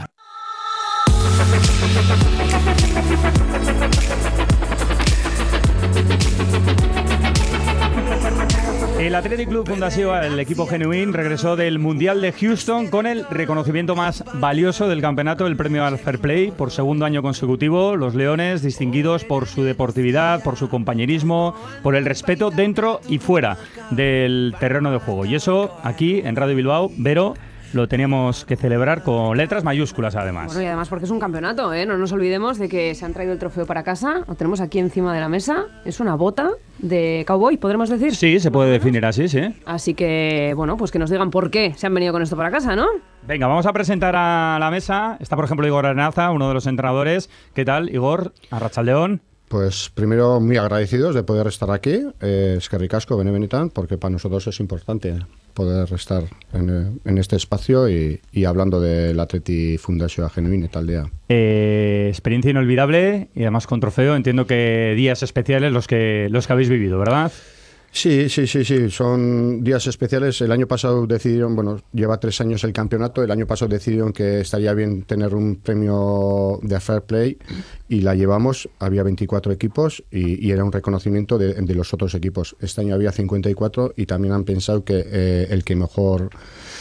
El Athletic Club Fundació, el equipo genuín, regresó del Mundial de Houston con el reconocimiento más valioso del campeonato, el premio al Fair Play, por segundo año consecutivo. Los Leones, distinguidos por su deportividad, por su compañerismo, por el respeto dentro y fuera del terreno de juego. Y eso, aquí, en Radio Bilbao, Vero, lo teníamos que celebrar con letras mayúsculas, además. Bueno, y además porque es un campeonato, ¿eh? No nos olvidemos de que se han traído el trofeo para casa. Lo tenemos aquí encima de la mesa. Es una bota de cowboy, ¿podremos decir? Sí, se puede definir así, sí. Así que, bueno, pues que nos digan por qué se han venido con esto para casa, ¿no? Venga, vamos a presentar a la mesa. Está, por ejemplo, Igor Arenaza, uno de los entrenadores. ¿Qué tal, Igor? Arratsaldeon. Pues primero muy agradecidos de poder estar aquí, eskerrik asko, benetan, porque para nosotros es importante poder estar en este espacio y hablando del Athletic Fundazioa Genuine taldea. Experiencia inolvidable y además con trofeo, entiendo que días especiales los que habéis vivido, ¿verdad? Sí, son días especiales. El año pasado decidieron, bueno, lleva 3 años el campeonato, el año pasado decidieron que estaría bien tener un premio de Fair Play y la llevamos, había 24 equipos y era un reconocimiento de los otros equipos. Este año había 54 y también han pensado que el que mejor...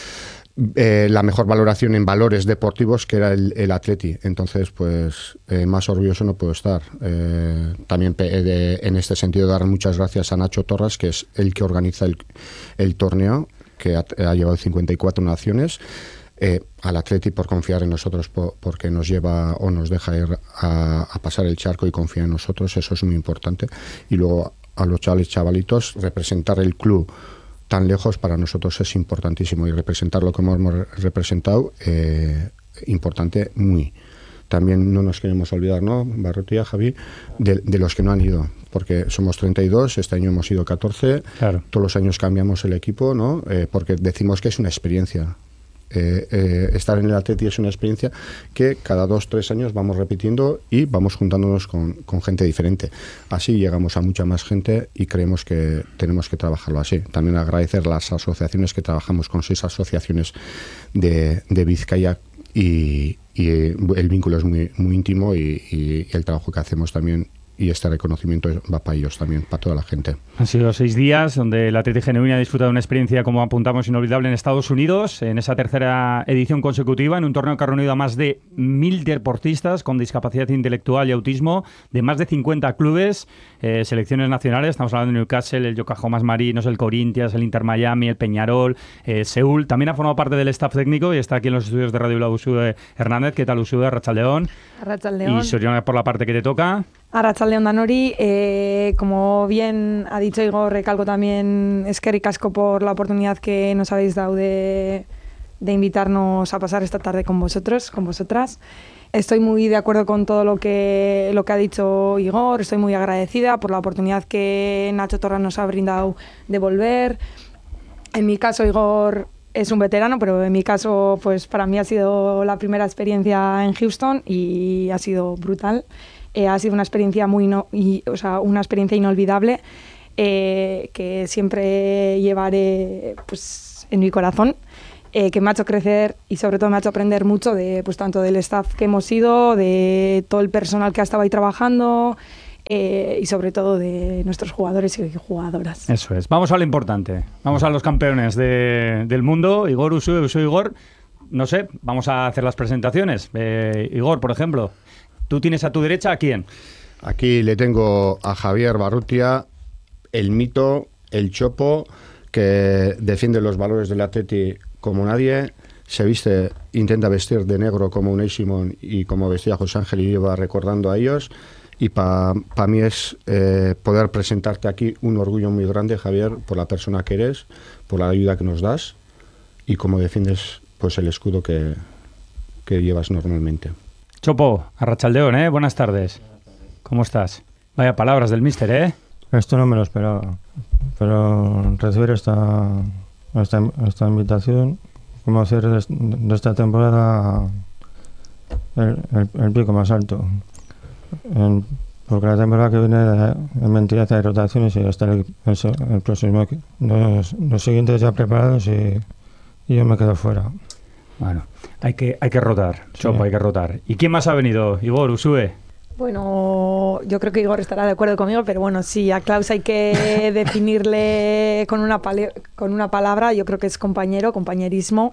la mejor valoración en valores deportivos, que era el Athletic. Entonces, pues más orgulloso no puedo estar. También en este sentido dar muchas gracias a Nacho Torras, que es el que organiza el torneo, que ha llevado 54 naciones, al Athletic por confiar en nosotros, porque nos lleva o nos deja ir a pasar el charco y confía en nosotros. Eso es muy importante. Y luego a los chavalitos, representar el club tan lejos para nosotros es importantísimo, y representar lo que hemos representado, importante muy. También no nos queremos olvidar, ¿no, Barrutia, Javi, de los que no han ido, porque somos 32, este año hemos ido 14, claro. Todos los años cambiamos el equipo, ¿no? Porque decimos que es una experiencia. Estar en el Athletic es una experiencia que cada 2-3 años vamos repitiendo y vamos juntándonos con gente diferente. Así llegamos a mucha más gente y creemos que tenemos que trabajarlo así. También agradecer las asociaciones, que trabajamos con 6 asociaciones de Vizcaya y el vínculo es muy, muy íntimo y el trabajo que hacemos también. Y este reconocimiento va para ellos también, para toda la gente. Han sido 6 días donde el Athletic Genuine ha disfrutado de una experiencia, como apuntamos, inolvidable en Estados Unidos, en esa tercera edición consecutiva, en un torneo que ha reunido a más de 1.000 deportistas con discapacidad intelectual y autismo, de más de 50 clubes, selecciones nacionales. Estamos hablando de Newcastle, el Yokohama Marinos, el Corinthians, el Inter Miami, el Peñarol, Seúl. También ha formado parte del staff técnico y está aquí en los estudios de Radio Bilbao Usude Hernández. ¿Qué tal, Usude? Arratsaldeon. Arratsaldeon. Y Soriona por la parte que te toca. Arratsaldeon Danori, como bien ha dicho Igor, recalco también eskerrik asko por la oportunidad que nos habéis dado de invitarnos a pasar esta tarde con vosotros, con vosotras. Estoy muy de acuerdo con todo lo que ha dicho Igor, estoy muy agradecida por la oportunidad que Nacho Torras nos ha brindado de volver. En mi caso, Igor es un veterano, pero en mi caso, pues para mí ha sido la primera experiencia en Houston y ha sido brutal. Ha sido una experiencia una experiencia inolvidable que siempre llevaré pues en mi corazón, que me ha hecho crecer y sobre todo me ha hecho aprender mucho de pues tanto del staff que hemos sido, de todo el personal que ha estado ahí trabajando. Y sobre todo de nuestros jugadores y jugadoras. Eso es. Vamos a lo importante. Vamos a los campeones del mundo. Igor, Usue, Igor. No sé, vamos a hacer las presentaciones. Igor, por ejemplo, ¿tú tienes a tu derecha a quién? Aquí le tengo a Javier Barrutia, el mito, el chopo, que defiende los valores del Atleti como nadie. Se viste, intenta vestir de negro como Unai Simón y como vestía José Ángel y iba recordando a ellos. Y para mí es poder presentarte aquí un orgullo muy grande, Javier, por la persona que eres, por la ayuda que nos das y cómo defiendes pues el escudo que llevas normalmente. Chopo, Arratsaldeon, buenas tardes. ¿Cómo estás? Vaya palabras del míster, ¿eh? Esto no me lo esperaba, pero recibir esta invitación, como hacer de esta temporada el pico más alto. Porque la temporada que viene en mentira hay rotaciones y hasta el próximo los siguientes ya preparados y yo me quedo fuera. Bueno, hay que rotar, Chopo, sí. Hay que rotar. ¿Y quién más ha venido? Igor, Usue. Bueno, yo creo que Igor estará de acuerdo conmigo, pero bueno, sí, a Klaus hay que definirle con una palabra, yo creo que es compañerismo.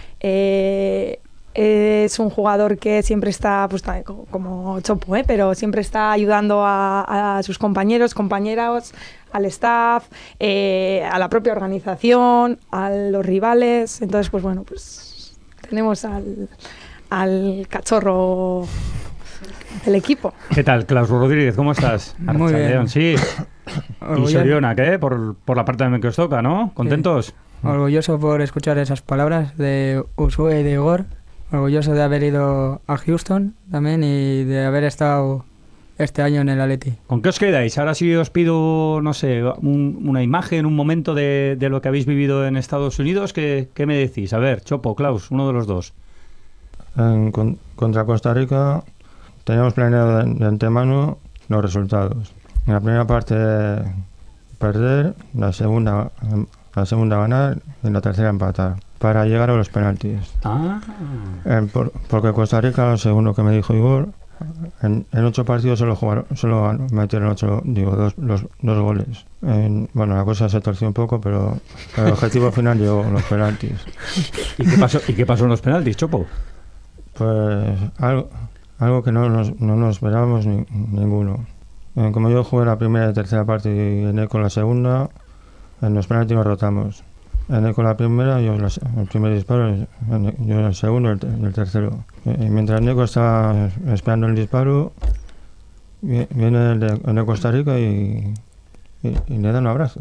Es un jugador que siempre está, pues como Chopo, pero siempre está ayudando a sus compañeros, compañeras, al staff, a la propia organización, a los rivales. Entonces, pues bueno, pues tenemos al cachorro del equipo. ¿Qué tal, Klaus Rodríguez? ¿Cómo estás? Muy bien. Sí. Y Soriona, ¿qué? Por la parte de que os toca, ¿no? ¿Contentos? Sí. Orgulloso por escuchar esas palabras de Usue y de Igor. Orgulloso de haber ido a Houston también y de haber estado este año en el Atleti. ¿Con qué os quedáis? Ahora sí os pido, no sé, una imagen, un momento de lo que habéis vivido en Estados Unidos. ¿Qué me decís? A ver, Chopo, Klaus, uno de los dos. Contra Costa Rica teníamos planeado de antemano los resultados. En la primera parte perder, la segunda ganar y en la tercera empatar, para llegar a los penaltis. Porque Costa Rica, según lo que me dijo Igor, en 8 partidos solo metieron 2 goles. Bueno, la cosa se torció un poco, pero el objetivo final llegó a los penaltis. ¿Y qué pasó en los penaltis, Chopo? Pues algo que no nos esperábamos ninguno. Como yo jugué la primera y tercera parte y Eneco con la segunda, en los penaltis nos rotamos. Eneco con la primera, yo el primer disparo, yo el segundo y el tercero. Y mientras Eneco estaba esperando el disparo, viene el de Costa Rica y le da un abrazo.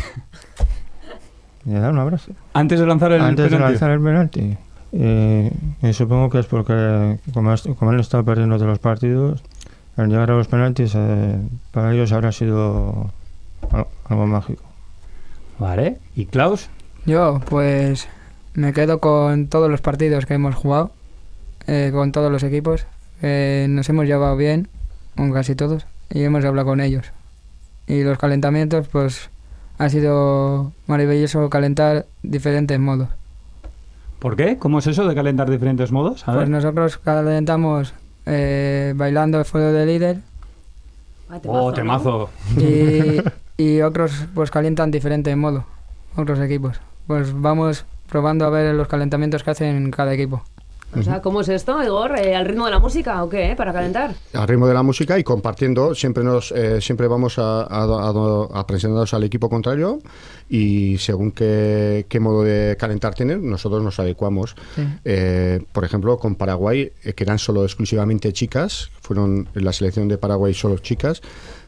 Antes de lanzar el penalti. Y supongo que es porque, como han estado perdiendo todos los partidos, al llegar a los penaltis, para ellos habrá sido algo mágico. Vale. ¿Y Klaus? Yo, pues, me quedo con todos los partidos que hemos jugado, con todos los equipos. Nos hemos llevado bien, con casi todos, y hemos hablado con ellos. Y los calentamientos, pues, ha sido maravilloso calentar diferentes modos. ¿Por qué? ¿Cómo es eso de calentar diferentes modos? Pues nosotros calentamos bailando el fuego de líder. Temazo. Y otros pues calientan diferente modo, otros equipos. Pues vamos probando a ver los calentamientos que hacen en cada equipo. O sea, ¿cómo es esto, Igor? ¿Al ritmo de la música o qué? ¿Para calentar? Al ritmo de la música y compartiendo. Siempre vamos a presentarnos al equipo contrario y según qué modo de calentar tienen, nosotros nos adecuamos. Sí. Por ejemplo, con Paraguay, que eran solo exclusivamente chicas, fueron en la selección de Paraguay solo chicas,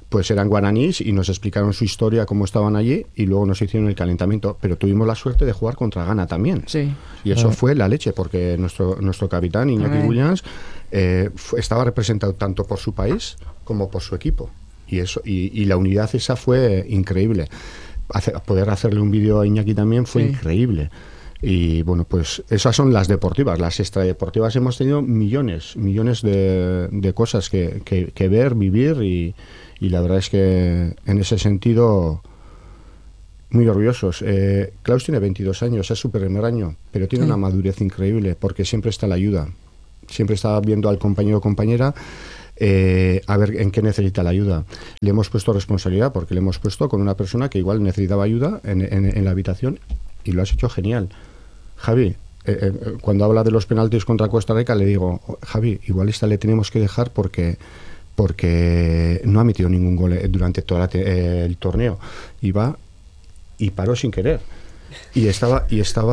pues eran guaraníes y nos explicaron su historia, cómo estaban allí, y luego nos hicieron el calentamiento. Pero tuvimos la suerte de jugar contra Ghana también. Sí. Y eso fue la leche, porque nuestro capitán, Iñaki Williams, estaba representado tanto por su país como por su equipo. Y la unidad esa fue increíble. Poder hacerle un vídeo a Iñaki también fue increíble. Y bueno, pues esas son las deportivas. Las extradeportivas hemos tenido millones de cosas que ver, vivir, y la verdad es que en ese sentido muy orgullosos. Klaus tiene 22 años, es su primer año, pero tiene una madurez increíble, porque siempre está la ayuda, siempre está viendo al compañero o compañera a ver en qué necesita la ayuda. Le hemos puesto responsabilidad, porque le hemos puesto con una persona que igual necesitaba ayuda en la habitación, y lo has hecho genial. Javi, cuando habla de los penaltis contra Costa Rica, le digo, Javi, igual esta le tenemos que dejar porque no ha metido ningún gol durante todo el torneo. Y va y paró sin querer. Y estaba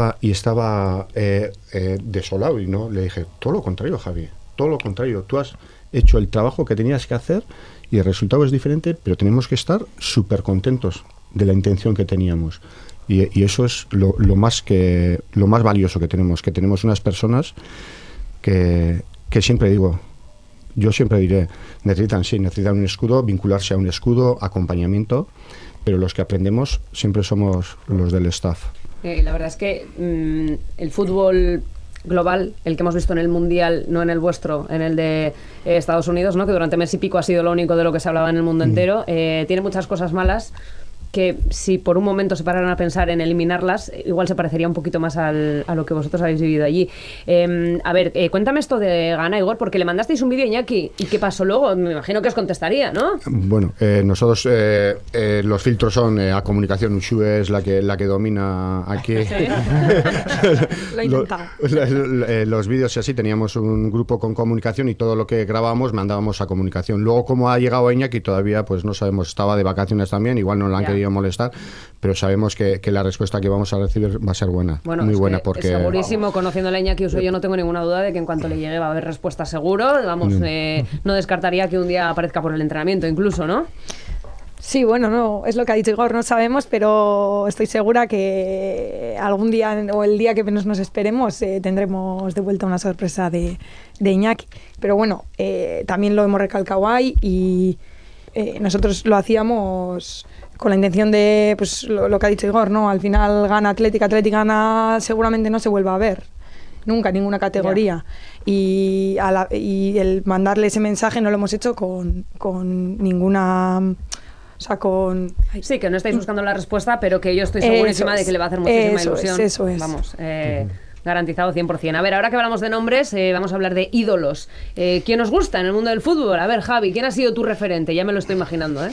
desolado, y no le dije, todo lo contrario, Javi, todo lo contrario. Tú has hecho el trabajo que tenías que hacer y el resultado es diferente, pero tenemos que estar súper contentos de la intención que teníamos. Y eso es lo más valioso que tenemos unas personas que siempre digo, yo siempre diré, necesitan un escudo, vincularse a un escudo, acompañamiento, pero los que aprendemos siempre somos los del staff. La verdad es que el fútbol global, el que hemos visto en el Mundial, no en el vuestro, en el de Estados Unidos, ¿no?, que durante mes y pico ha sido lo único de lo que se hablaba en el mundo entero, tiene muchas cosas malas que si por un momento se pararan a pensar en eliminarlas, igual se parecería un poquito más a lo que vosotros habéis vivido allí. A ver, cuéntame esto de Ghana, Igor, porque le mandasteis un vídeo a Iñaki. ¿Y qué pasó luego? Me imagino que os contestaría, ¿no? Bueno, nosotros los filtros son a comunicación. Ushu es la que domina aquí. Lo he intentado. Los vídeos y así, teníamos un grupo con comunicación y todo lo que grabábamos mandábamos a comunicación. Luego, como ha llegado Iñaki, todavía pues no sabemos. Estaba de vacaciones también, igual no la han querido molestar, pero sabemos que la respuesta que vamos a recibir va a ser buena, bueno, muy buena, porque segurísimo, conociendo a Iñaki Uso, yo no tengo ninguna duda de que en cuanto le llegue va a haber respuesta seguro. Vamos, no descartaría que un día aparezca por el entrenamiento incluso, ¿no? Sí, bueno, no, es lo que ha dicho Igor, no sabemos, pero estoy segura que algún día o el día que menos nos esperemos tendremos de vuelta una sorpresa de Iñaki. Pero bueno, también lo hemos recalcado ahí, y nosotros lo hacíamos con la intención de, pues lo que ha dicho Igor, ¿no? Al final gana Atlético gana, seguramente no se vuelva a ver nunca en ninguna categoría. Y el mandarle ese mensaje no lo hemos hecho con ninguna... O sea, sí, que no estáis buscando la respuesta, pero que yo estoy segurísima de que le va a hacer muchísima ilusión. Eso es. Vamos, garantizado 100%. A ver, ahora que hablamos de nombres, vamos a hablar de ídolos. ¿Quién os gusta en el mundo del fútbol? A ver, Javi, ¿quién ha sido tu referente? Ya me lo estoy imaginando, ¿eh?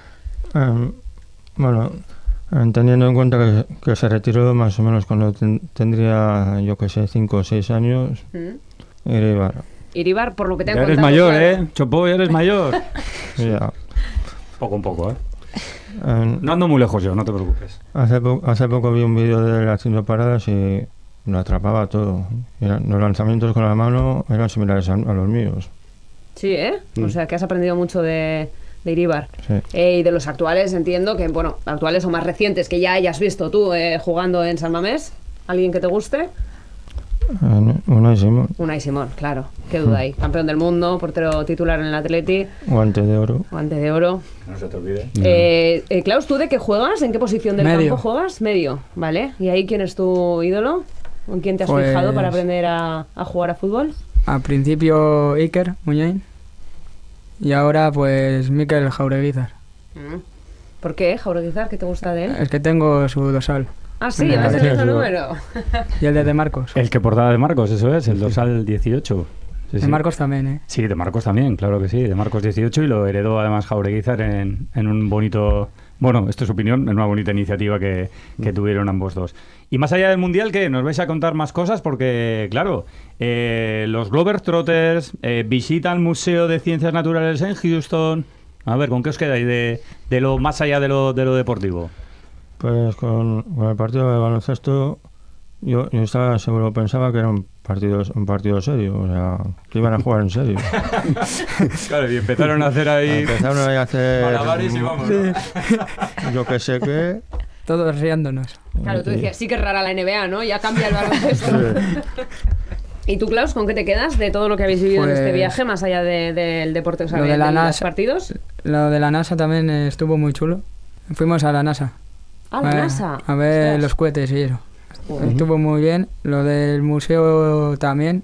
Bueno, teniendo en cuenta que se retiró más o menos cuando tendría, yo que sé, 5 o 6 años, Iribar, por lo que te han contado... Eres mayor, claro. Chopo, eres mayor. Ya. Poco a poco, no ando muy lejos yo, no te preocupes. Hace poco vi un vídeo de él haciendo paradas y lo atrapaba todo. Los lanzamientos con la mano eran similares a los míos. Sí, ¿eh? O sea, que has aprendido mucho de Iribar. Sí. Y de los actuales, entiendo que, bueno, actuales o más recientes, que ya hayas visto tú jugando en San Mamés. ¿Alguien que te guste? Unai Simón. Unai Simón, claro. Qué duda hay. Campeón del mundo, portero titular en el Atleti. Guante de oro. Guante de oro. No se te olvide. Klaus, ¿tú de qué juegas? ¿En qué posición del campo juegas? Medio, ¿vale? ¿Y ahí quién es tu ídolo? ¿En quién te has fijado para aprender a jugar a fútbol? Al principio Iker Muñain y ahora pues Mikel Jaureguizar. ¿Por qué Jaureguizar? ¿Qué te gusta de él? Es que tengo su dorsal. Ah, sí, además el mismo número. Y el de Marcos. El que portaba de Marcos, eso es, el dorsal 18. Sí, de Marcos también, ¿eh? Sí, de Marcos también, claro que sí, de Marcos 18, y lo heredó además Jaureguizar en un bonito... Bueno, esto es su opinión, en una bonita iniciativa que tuvieron ambos dos. Y más allá del Mundial, ¿qué? ¿Nos vais a contar más cosas? Porque, claro, los Globetrotters visitan el Museo de Ciencias Naturales en Houston. A ver, ¿con qué os quedáis de lo más allá de lo deportivo? Pues con el partido de baloncesto Yo estaba seguro, pensaba que era un partido serio, o sea, que iban a jugar en serio. Claro, y empezaron a hacer ahí... Empezaron a hacer... malabares y vamos, ¿no? Yo que sé qué... Todos riéndonos. Claro, tú decías, sí que es rara la NBA, ¿no? Ya cambia el baloncesto. ¿Y tú, Klaus, con qué te quedas de todo lo que habéis vivido en este viaje, más allá del deporte, o sea, de los partidos? Lo de la NASA también estuvo muy chulo. Fuimos a la NASA. ¿A la NASA? A ver los cohetes y eso. Estuvo muy bien. Lo del museo también.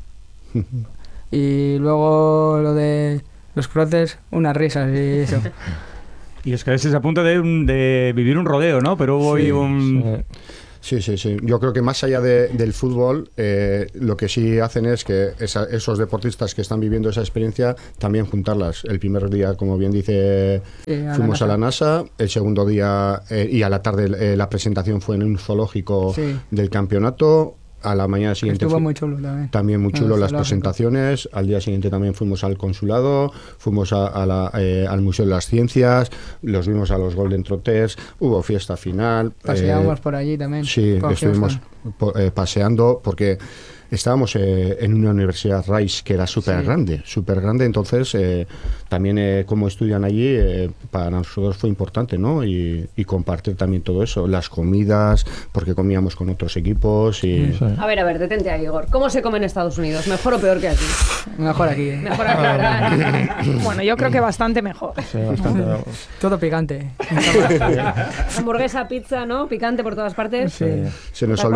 Y luego lo de los crotes, unas risas y eso. Y es que ese a punto de vivir un rodeo, ¿no? Pero hubo ahí un... Sí. Yo creo que más allá del fútbol, lo que sí hacen es que esos deportistas que están viviendo esa experiencia, también juntarlas. El primer día, como bien dice, fuimos a la NASA. El segundo día y a la tarde la presentación fue en un zoológico del campeonato. A la mañana siguiente estuvo muy chulo también. También muy chulo las presentaciones. Al día siguiente también fuimos al consulado, fuimos al Museo de las Ciencias, los vimos a los Golden Trotters, hubo fiesta final. Paseamos por allí también. Sí, estuvimos paseando porque estábamos en una universidad Rice que era súper grande, entonces también como estudian allí, para nosotros fue importante, ¿no? Y compartir también todo eso, las comidas, porque comíamos con otros equipos y... A ver, detente ahí, Igor. ¿Cómo se come en Estados Unidos? ¿Mejor o peor que aquí? Mejor aquí. Mejor aquí, ¿verdad? Bueno, yo creo que bastante mejor. Sí, bastante. Todo picante. Hamburguesa, pizza, ¿no? Picante por todas partes. Sí. Se nos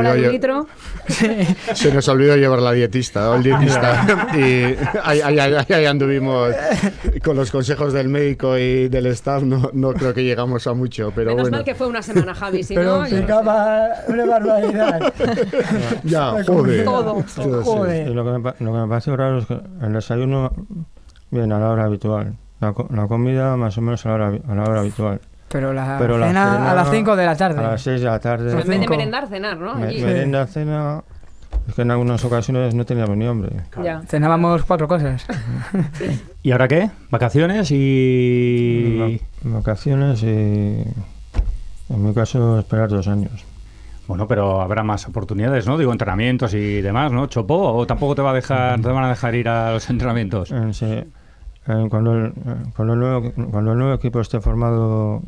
olvidó llevar la dietista o el dietista y ahí anduvimos con los consejos del médico y del staff. No creo que llegamos a mucho, pero menos bueno. mal que fue una semana, Javi, si pero no... picaba una barbaridad. Ya, joder. Todo. Joder. Y lo que me parece raro es que el desayuno viene a la hora habitual, la comida más o menos a la hora habitual. Pero la cena a las 5 de la tarde. A las 6 de la tarde. En vez de merendar, cenar, ¿no? Merenda, cena... Es que en algunas ocasiones no teníamos ni hambre. Ya. Cenábamos 4 cosas. ¿Y ahora qué? ¿Vacaciones y...? Vacaciones y... En mi caso, esperar 2 años. Bueno, pero habrá más oportunidades, ¿no? Digo, entrenamientos y demás, ¿no? ¿Chopó? ¿O tampoco te van a dejar ir a los entrenamientos? Sí. Cuando el nuevo equipo esté formado,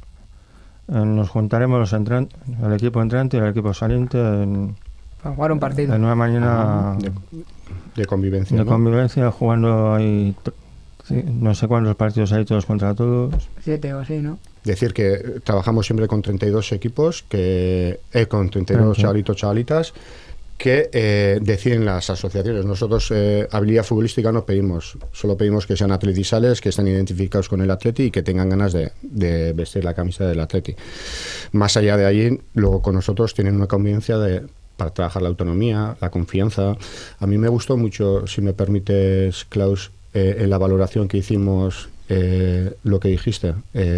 nos juntaremos el equipo entrante y el equipo saliente para jugar un partido. En una mañana de convivencia. De convivencia, jugando ahí no sé cuántos partidos hay todos contra todos. 7 o así, ¿no? Decir que trabajamos siempre con 32 equipos, con 32 chavalitas, que deciden las asociaciones. Nosotros habilidad futbolística no pedimos, solo pedimos que sean atletisales, que estén identificados con el atleti y que tengan ganas de vestir la camisa del atleti. Más allá de ahí, luego con nosotros tienen una convivencia para trabajar la autonomía, la confianza. A mí me gustó mucho, si me permites, Klaus, en la valoración que hicimos, lo que dijiste.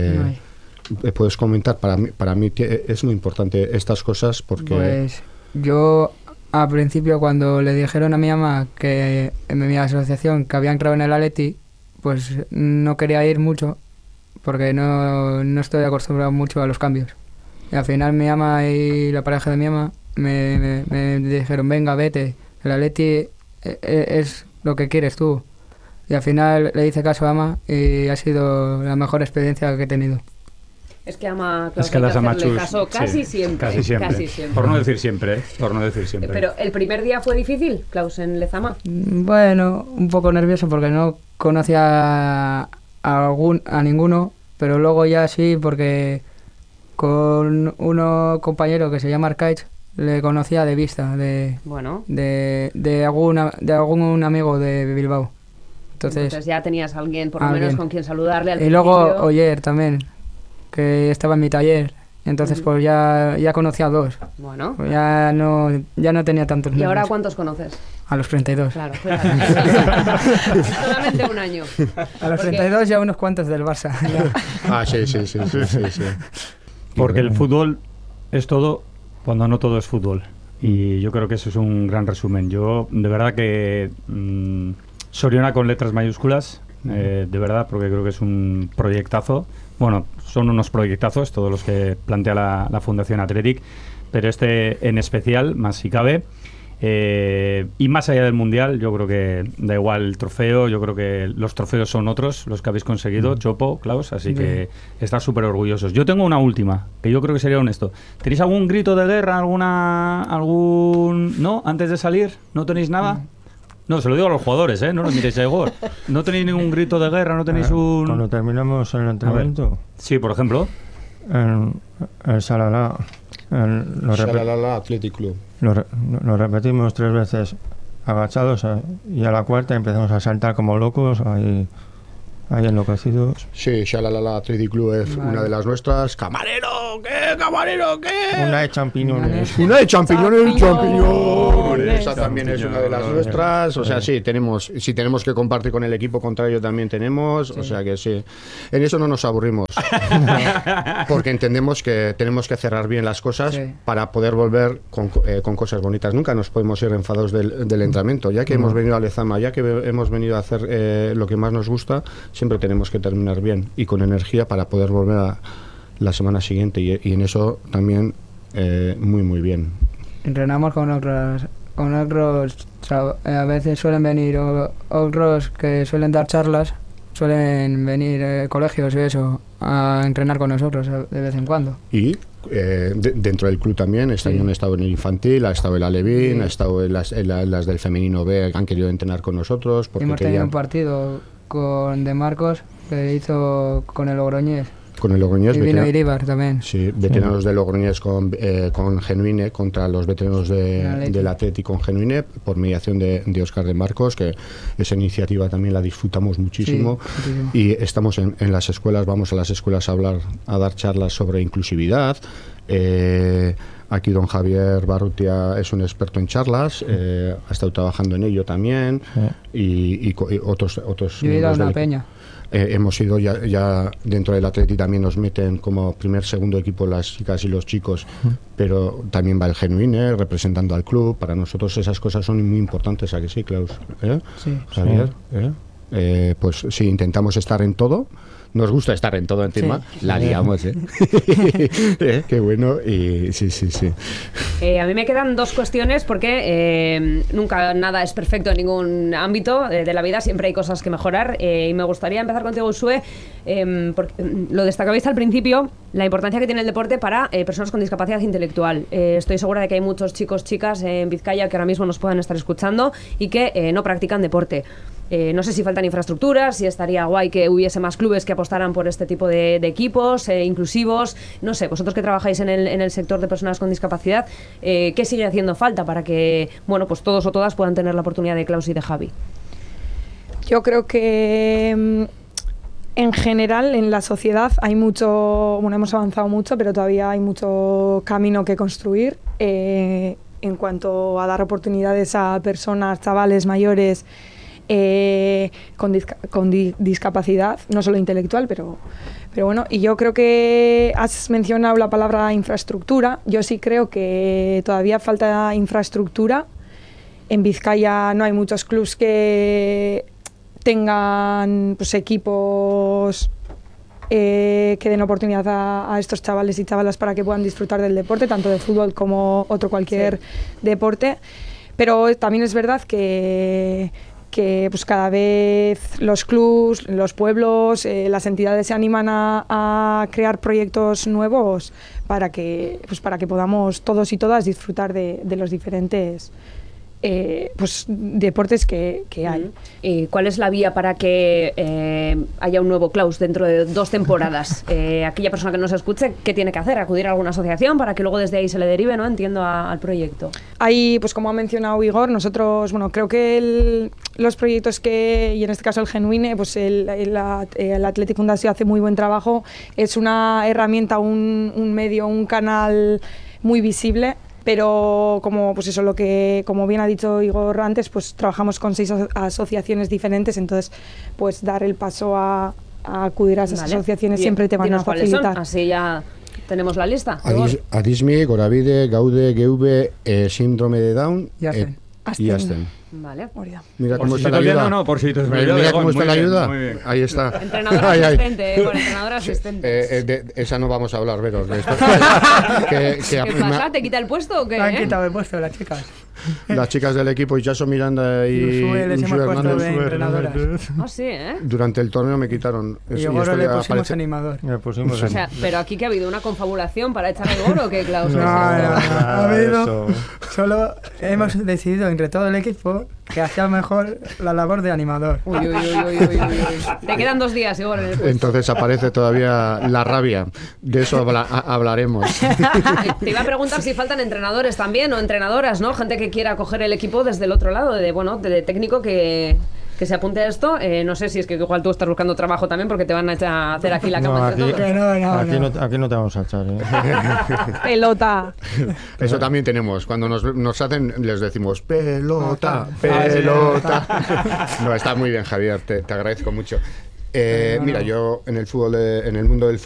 Puedes comentar, para mí es muy importante estas cosas porque... Pues yo al principio cuando le dijeron a mi mamá que en mi asociación que había entrado en el Atleti, pues no quería ir mucho porque no estoy acostumbrado mucho a los cambios. Y al final mi mamá y la pareja de mi mamá me dijeron, venga, vete, el Atleti es lo que quieres tú. Y al final le hice caso a Ama y ha sido la mejor experiencia que he tenido. Es que ama, es que las amachus caso casi siempre. Por no decir siempre, Pero el primer día fue difícil, Klaus, en Lezama. Bueno, un poco nervioso porque no conocía a ninguno, pero luego ya sí, porque con uno compañero que se llama Arcaich le conocía de vista, de algún amigo de Bilbao. Entonces ya tenías a alguien por lo menos con quien saludarle al principio. Y luego Oyer también, que estaba en mi taller. Entonces pues ya conocía a 2. Bueno. Pues ya no tenía tantos nervios. ¿Y ahora cuántos conoces? A los 32. Claro. Solamente un año. A los 32 ya unos cuantos del Barça. Sí. Porque el fútbol es todo cuando no todo es fútbol. Y yo creo que eso es un gran resumen. Yo, de verdad que... Soriona con letras mayúsculas, de verdad, porque creo que es un proyectazo. Bueno, son unos proyectazos todos los que plantea la Fundación Athletic, pero este en especial, más si cabe. Y más allá del Mundial, yo creo que da igual el trofeo, yo creo que los trofeos son otros, los que habéis conseguido, Chopo, Klaus, así que estar súper orgullosos. Yo tengo una última, que yo creo que sería honesto. ¿Tenéis algún grito de guerra, no? Antes de salir, ¿no tenéis nada? No, se lo digo a los jugadores, no los miréis a Igor. ¿No tenéis ningún grito de guerra? ¿No tenéis un...? Cuando terminamos el entrenamiento... Sí, por ejemplo. El Shalalá. Shalalá Athletic Club. Lo repetimos 3 veces agachados y a la cuarta empezamos a saltar como locos, ahí enloquecidos. Sí, Shalalá Athletic Club es una de las nuestras. ¡Camarero! ¿Qué? ¡Camarero! ¿Qué? Una de champiñones. Una de champiñones. Esa también es una de las nuestras. O sea, sí, si tenemos que compartir con el equipo contrario también tenemos. O sea que sí. En eso no nos aburrimos. Porque entendemos que tenemos que cerrar bien las cosas para poder volver con cosas bonitas. Nunca nos podemos ir enfadados del entrenamiento. Ya que hemos venido a Lezama, ya que hemos venido a hacer lo que más nos gusta, siempre tenemos que terminar bien y con energía para poder volver a la semana siguiente y en eso también muy muy bien. Entrenamos con otros, a veces suelen venir otros que suelen dar charlas, suelen venir colegios y eso a entrenar con nosotros de vez en cuando. Y dentro del club también, este año han estado en el infantil, ha estado el Alevín, ha estado en las del femenino B, han querido entrenar con nosotros. Porque hemos tenido un partido de Marcos que hizo con el Logroñés. Con el Logroñés. Y vino Iríbar también. Sí, veteranos de Logroñés con Genuine contra los veteranos del Atlético con Genuine por mediación de Óscar de Marcos, que esa iniciativa también la disfrutamos muchísimo. Sí, y estamos en las escuelas, vamos a las escuelas a dar charlas sobre inclusividad. Aquí don Javier Barrutia es un experto en charlas, ha estado trabajando en ello también, y otros Yo he ido a una peña. Hemos ido ya dentro del Atleti, también nos meten como segundo equipo las chicas y los chicos, pero también va el Genuine representando al club. Para nosotros esas cosas son muy importantes, ¿a que sí, Klaus? Sí. Javier, pues sí, intentamos estar en todo. Nos gusta estar en todo encima, la liamos, qué bueno, y sí. A mí me quedan 2 cuestiones porque nunca nada es perfecto en ningún ámbito de la vida, siempre hay cosas que mejorar, y me gustaría empezar contigo, Usue, porque lo destacabais al principio, la importancia que tiene el deporte para personas con discapacidad intelectual. Estoy segura de que hay muchos chicos, chicas en Vizcaya que ahora mismo nos puedan estar escuchando y que no practican deporte. No sé si faltan infraestructuras, si estaría guay que hubiese más clubes que apostaran por este tipo de equipos inclusivos. No sé, vosotros que trabajáis en el sector de personas con discapacidad, ¿qué sigue haciendo falta para que pues todos o todas puedan tener la oportunidad de Klaus y de Javi? Yo creo que en general en la sociedad hay mucho, hemos avanzado mucho, pero todavía hay mucho camino que construir en cuanto a dar oportunidades a personas, chavales mayores con discapacidad, no solo intelectual, pero bueno. Y yo creo que has mencionado la palabra infraestructura. Yo sí creo que todavía falta infraestructura. En Vizcaya no hay muchos clubs que tengan equipos que den oportunidad a estos chavales y chavalas para que puedan disfrutar del deporte, tanto de fútbol como cualquier deporte. Pero también es verdad que cada vez los clubs, los pueblos, las entidades se animan a crear proyectos nuevos para que podamos todos y todas disfrutar de los diferentes deportes que hay. ¿Y cuál es la vía para que haya un nuevo Klaus dentro de 2 temporadas? Aquella persona que nos escuche, ¿qué tiene que hacer? ¿Acudir a alguna asociación para que luego desde ahí se le derive, ¿no? Entiendo, al proyecto. Ahí, como ha mencionado Igor, nosotros, creo que los proyectos y en este caso el Genuine, el Athletic Fundación hace muy buen trabajo. Es una herramienta, un medio, un canal muy visible. Pero como bien ha dicho Igor antes, trabajamos con 6 asociaciones diferentes, entonces dar el paso a acudir a esas asociaciones siempre te van a facilitar. Así ya tenemos la lista. Adismi, Goravide, Gaude, GV, síndrome de Down y Asten. Vale. Mira cómo Por si está la te olvida, ayuda. por si te olvida, Mira cómo muy está la bien, ayuda. muy bien. Ahí está. Entrenador Ay, ay. asistente, con entrenador asistente. De esa no vamos a hablar, Vero. De esto. ¿Qué pasa? ¿Te quita el puesto o qué? Me han quitado el puesto las chicas. Las chicas del equipo, Jason Miranda y Les hemos Uxue puesto de Hernández, entrenadoras. Ah, sí, ¿eh? durante el torneo me quitaron. Y Eso, a Goro esto le ya pusimos aparece- animador. O sea, pero aquí que ha habido una confabulación para echar el Goro o qué, Klaus. No, ha habido. Eso. Solo hemos decidido entre todo el equipo que hacía mejor la labor de animador. Uy, uy, uy, uy, uy, uy. Te quedan 2 días, Igor, en el puesto. Entonces aparece todavía la rabia. De eso hablaremos. Te iba a preguntar si faltan entrenadores también o entrenadoras, ¿no? Gente que quiera coger el equipo desde el otro lado, de técnico que se apunte a esto. No sé si es que igual tú estás buscando trabajo también porque te van a hacer aquí la cama entre todos. Aquí no te vamos a echar. Pelota. Eso también tenemos. Cuando nos hacen, les decimos pelota, pelota. No, está muy bien, Javier. Te agradezco mucho. Mira, yo en el mundo del fútbol